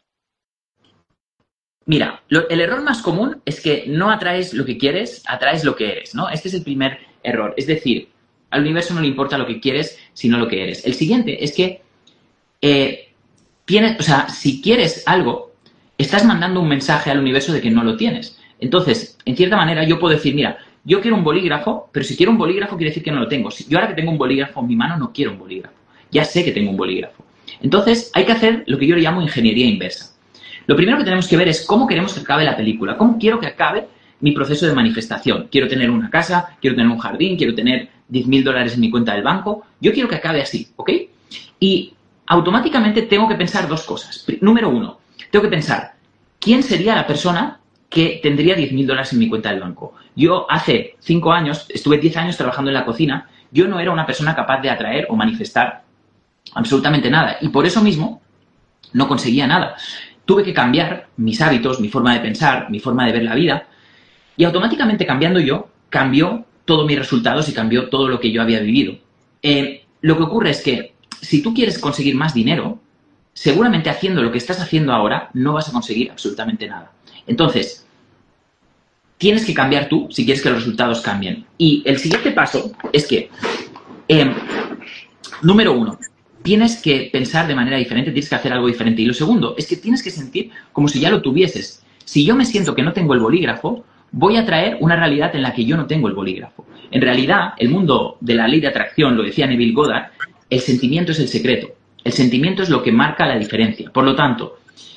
Mira, lo, el error más común es que no atraes lo que quieres, atraes lo que eres, ¿no? Este es el primer error. Es decir, al universo no le importa lo que quieres, sino lo que eres. El siguiente es que, eh, tienes, o sea, si quieres algo, estás mandando un mensaje al universo de que no lo tienes. Entonces, en cierta manera, yo puedo decir, mira, yo quiero un bolígrafo, pero si quiero un bolígrafo quiere decir que no lo tengo. Yo ahora que tengo un bolígrafo en mi mano no quiero un bolígrafo. Ya sé que tengo un bolígrafo. Entonces, hay que hacer lo que yo le llamo ingeniería inversa. Lo primero que tenemos que ver es cómo queremos que acabe la película. ¿Cómo quiero que acabe mi proceso de manifestación? Quiero tener una casa, quiero tener un jardín, quiero tener diez mil dólares en mi cuenta del banco. Yo quiero que acabe así, ¿ok? Y automáticamente tengo que pensar dos cosas. Número uno, tengo que pensar, ¿quién sería la persona que tendría diez mil dólares en mi cuenta del banco? Yo hace cinco años, estuve diez años trabajando en la cocina, yo no era una persona capaz de atraer o manifestar absolutamente nada. Y por eso mismo no conseguía nada. Tuve que cambiar mis hábitos, mi forma de pensar, mi forma de ver la vida. Y automáticamente cambiando yo, cambió todos mis resultados y cambió todo lo que yo había vivido. Eh, lo que ocurre es que si tú quieres conseguir más dinero, seguramente haciendo lo que estás haciendo ahora no vas a conseguir absolutamente nada. Entonces, tienes que cambiar tú si quieres que los resultados cambien. Y el siguiente paso es que, eh, número uno, tienes que pensar de manera diferente, tienes que hacer algo diferente. Y lo segundo es que tienes que sentir como si ya lo tuvieses. Si yo me siento que no tengo el bolígrafo, voy a traer una realidad en la que yo no tengo el bolígrafo. En realidad, el mundo de la ley de atracción, lo decía Neville Goddard, el sentimiento es el secreto. El sentimiento es lo que marca la diferencia. Por lo tanto,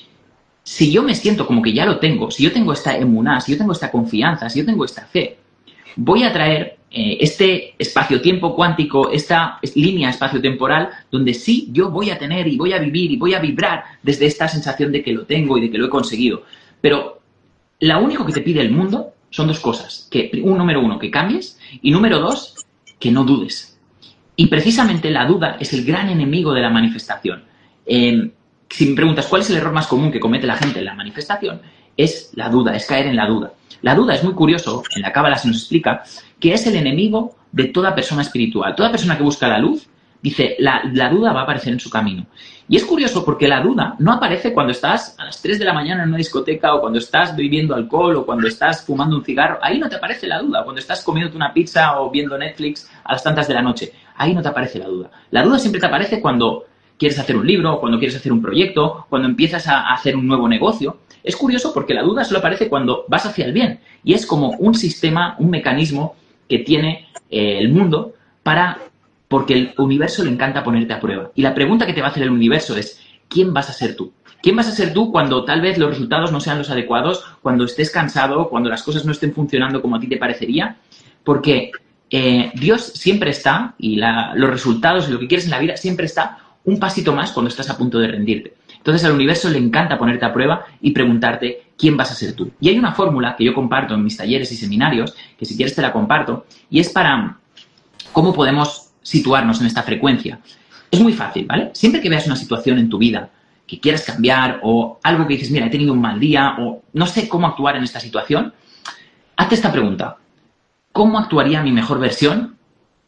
si yo me siento como que ya lo tengo, si yo tengo esta emuná, si yo tengo esta confianza, si yo tengo esta fe, voy a traer eh, este espacio-tiempo cuántico, esta línea espacio-temporal, donde sí yo voy a tener y voy a vivir y voy a vibrar desde esta sensación de que lo tengo y de que lo he conseguido. Pero lo único que te pide el mundo son dos cosas. Que, un, número uno, que cambies y número dos, que no dudes. Y precisamente la duda es el gran enemigo de la manifestación. Eh, si me preguntas cuál es el error más común que comete la gente en la manifestación, es la duda, es caer en la duda. La duda es muy curioso, en la Cábala se nos explica, que es el enemigo de toda persona espiritual. Toda persona que busca la luz, dice, la, la duda va a aparecer en su camino. Y es curioso porque la duda no aparece cuando estás a las tres de la mañana en una discoteca o cuando estás bebiendo alcohol o cuando estás fumando un cigarro. Ahí no te aparece la duda. Cuando estás comiéndote una pizza o viendo Netflix a las tantas de la noche. Ahí no te aparece la duda. La duda siempre te aparece cuando quieres hacer un libro, cuando quieres hacer un proyecto, cuando empiezas a hacer un nuevo negocio. Es curioso porque la duda solo aparece cuando vas hacia el bien. Y es como un sistema, un mecanismo que tiene eh, el mundo para... porque el universo le encanta ponerte a prueba. Y la pregunta que te va a hacer el universo es, ¿quién vas a ser tú? ¿Quién vas a ser tú cuando tal vez los resultados no sean los adecuados, cuando estés cansado, cuando las cosas no estén funcionando como a ti te parecería? Porque eh, Dios siempre está, y la, los resultados y lo que quieres en la vida siempre está un pasito más cuando estás a punto de rendirte. Entonces al universo le encanta ponerte a prueba y preguntarte quién vas a ser tú. Y hay una fórmula que yo comparto en mis talleres y seminarios, que si quieres te la comparto, y es para cómo podemos situarnos en esta frecuencia. Es muy fácil, ¿vale? Siempre que veas una situación en tu vida que quieras cambiar o algo que dices, mira, he tenido un mal día o no sé cómo actuar en esta situación, hazte esta pregunta. ¿Cómo actuaría mi mejor versión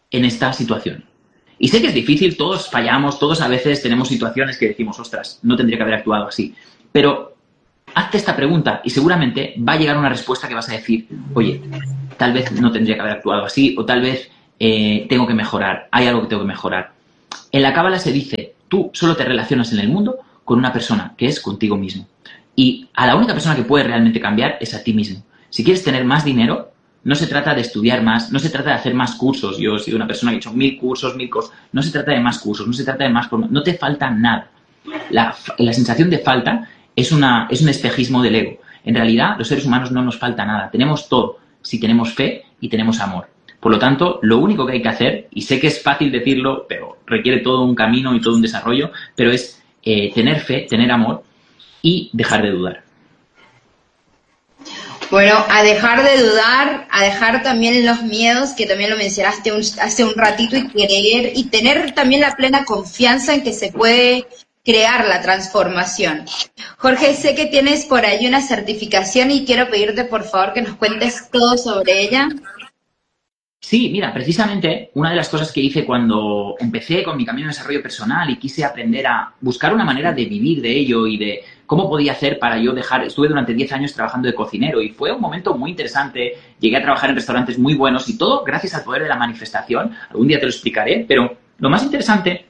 en esta situación. Y sé que es difícil, todos fallamos, todos a veces tenemos situaciones que decimos, ostras, no tendría que haber actuado así. Pero hazte esta pregunta y seguramente va a llegar una respuesta que vas a decir, oye, tal vez no tendría que haber actuado así o tal vez eh, tengo que mejorar, hay algo que tengo que mejorar. En la Cábala se dice, tú solo te relacionas en el mundo con una persona, que es contigo mismo. Y a la única persona que puede realmente cambiar es a ti mismo. Si quieres tener más dinero, no se trata de estudiar más, no se trata de hacer más cursos. Yo he sido una persona que ha hecho mil cursos, mil cosas. No se trata de más cursos, no se trata de más... No te falta nada. La, la sensación de falta es, una, es un espejismo del ego. En realidad, los seres humanos no nos falta nada. Tenemos todo si tenemos fe y tenemos amor. Por lo tanto, lo único que hay que hacer, y sé que es fácil decirlo, pero requiere todo un camino y todo un desarrollo, pero es eh, tener fe, tener amor y dejar de dudar. Bueno, a dejar de dudar, a dejar también los miedos, que también lo mencionaste un, hace un ratito, y creer y tener también la plena confianza en que se puede crear la transformación. Jorge, sé que tienes por ahí una certificación y quiero pedirte por favor que nos cuentes todo sobre ella. Sí, mira, precisamente una de las cosas que hice cuando empecé con mi camino de desarrollo personal y quise aprender a buscar una manera de vivir de ello y de cómo podía hacer para yo dejar... Estuve durante diez años trabajando de cocinero y fue un momento muy interesante. Llegué a trabajar en restaurantes muy buenos y todo gracias al poder de la manifestación. Algún día te lo explicaré, pero lo más interesante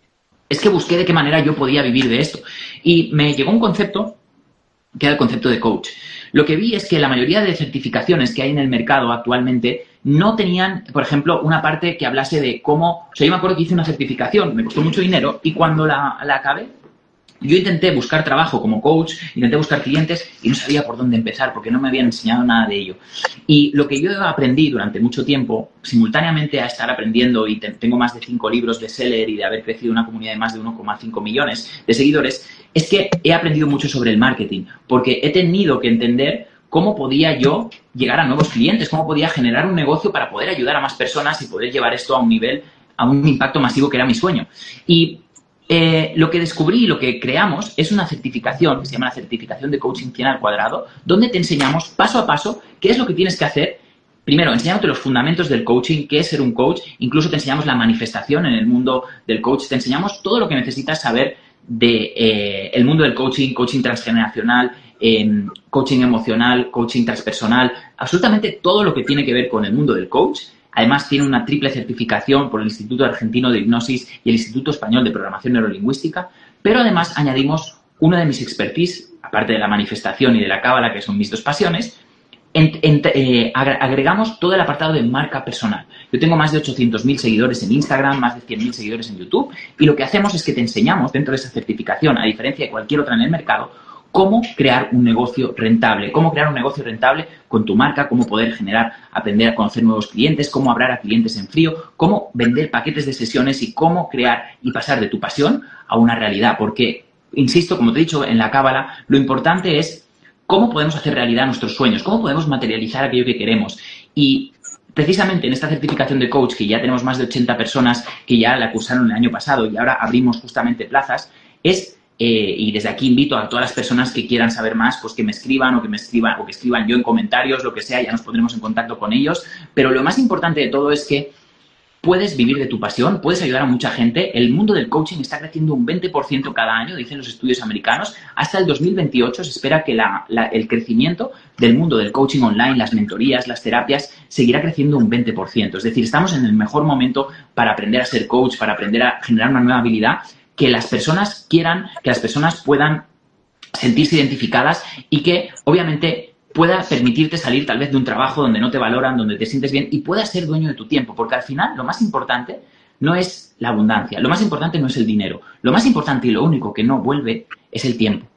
es que busqué de qué manera yo podía vivir de esto. Y me llegó un concepto que era el concepto de coach. Lo que vi es que la mayoría de certificaciones que hay en el mercado actualmente no tenían, por ejemplo, una parte que hablase de cómo... O sea, yo me acuerdo que hice una certificación, me costó mucho dinero y cuando la, la acabé, yo intenté buscar trabajo como coach, intenté buscar clientes y no sabía por dónde empezar porque no me habían enseñado nada de ello. Y lo que yo aprendí durante mucho tiempo, simultáneamente a estar aprendiendo, y te, tengo más de cinco libros de bestseller y de haber crecido una comunidad de más de uno coma cinco millones de seguidores, es que he aprendido mucho sobre el marketing, porque he tenido que entender cómo podía yo llegar a nuevos clientes, cómo podía generar un negocio para poder ayudar a más personas y poder llevar esto a un nivel, a un impacto masivo que era mi sueño. Y Eh, lo que descubrí y lo que creamos es una certificación que se llama la certificación de coaching cien al cuadrado, donde te enseñamos paso a paso qué es lo que tienes que hacer. Primero, enseñándote los fundamentos del coaching, qué es ser un coach, incluso te enseñamos la manifestación en el mundo del coach, te enseñamos todo lo que necesitas saber de eh, el mundo del coaching, coaching transgeneracional, eh, coaching emocional, coaching transpersonal, absolutamente todo lo que tiene que ver con el mundo del coach. Además, tiene una triple certificación por el Instituto Argentino de Hipnosis y el Instituto Español de Programación Neurolingüística, pero además añadimos uno de mis expertise, aparte de la manifestación y de la cábala, que son mis dos pasiones, en, en, eh, agregamos todo el apartado de marca personal. Yo tengo más de ochocientos mil seguidores en Instagram, más de cien mil seguidores en YouTube, y lo que hacemos es que te enseñamos dentro de esa certificación, a diferencia de cualquier otra en el mercado, cómo crear un negocio rentable, cómo crear un negocio rentable con tu marca, cómo poder generar, aprender a conocer nuevos clientes, cómo hablar a clientes en frío, cómo vender paquetes de sesiones y cómo crear y pasar de tu pasión a una realidad. Porque, insisto, como te he dicho en la cábala, lo importante es cómo podemos hacer realidad nuestros sueños, cómo podemos materializar aquello que queremos. Y precisamente en esta certificación de coach, que ya tenemos más de ochenta personas que ya la cursaron el año pasado y ahora abrimos justamente plazas, es... Eh, y desde aquí invito a todas las personas que quieran saber más, pues que me escriban o que me escriban o que escriban yo en comentarios, lo que sea, ya nos pondremos en contacto con ellos. Pero lo más importante de todo es que puedes vivir de tu pasión, puedes ayudar a mucha gente. El mundo del coaching está creciendo un veinte por ciento cada año, dicen los estudios americanos. Hasta el dos mil veintiocho se espera que la, la, el crecimiento del mundo del coaching online, las mentorías, las terapias, seguirá creciendo un veinte por ciento. Es decir, estamos en el mejor momento para aprender a ser coach, para aprender a generar una nueva habilidad, que las personas quieran, que las personas puedan sentirse identificadas y que, obviamente, pueda permitirte salir tal vez de un trabajo donde no te valoran, donde te sientes bien y puedas ser dueño de tu tiempo. Porque al final lo más importante no es la abundancia, lo más importante no es el dinero. Lo más importante y lo único que no vuelve es el tiempo.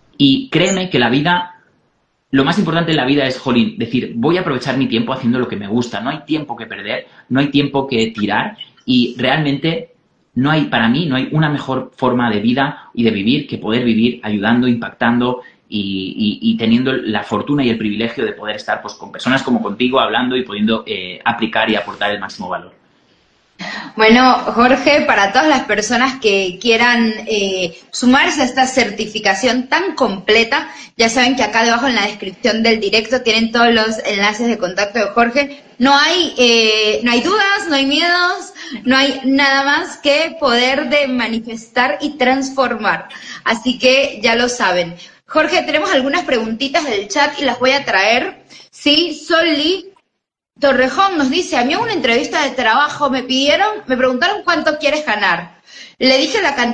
Y créeme que la vida, lo más importante en la vida es, jolín, decir, voy a aprovechar mi tiempo haciendo lo que me gusta. No hay tiempo que perder, no hay tiempo que tirar y realmente... No hay, para mí, no hay una mejor forma de vida y de vivir que poder vivir ayudando, impactando y, y, y teniendo la fortuna y el privilegio de poder estar pues, con personas como contigo hablando y pudiendo eh, aplicar y aportar el máximo valor. Bueno, Jorge, para todas las personas que quieran eh, sumarse a esta certificación tan completa, ya saben que acá debajo en la descripción del directo tienen todos los enlaces de contacto de Jorge. No hay, eh, no hay dudas, no hay miedos, no hay nada más que poder de manifestar y transformar. Así que ya lo saben. Jorge, tenemos algunas preguntitas del chat y las voy a traer. Sí, Soli Torrejón nos dice, a mí en una entrevista de trabajo me pidieron, me preguntaron cuánto quieres ganar. Le dije la cantidad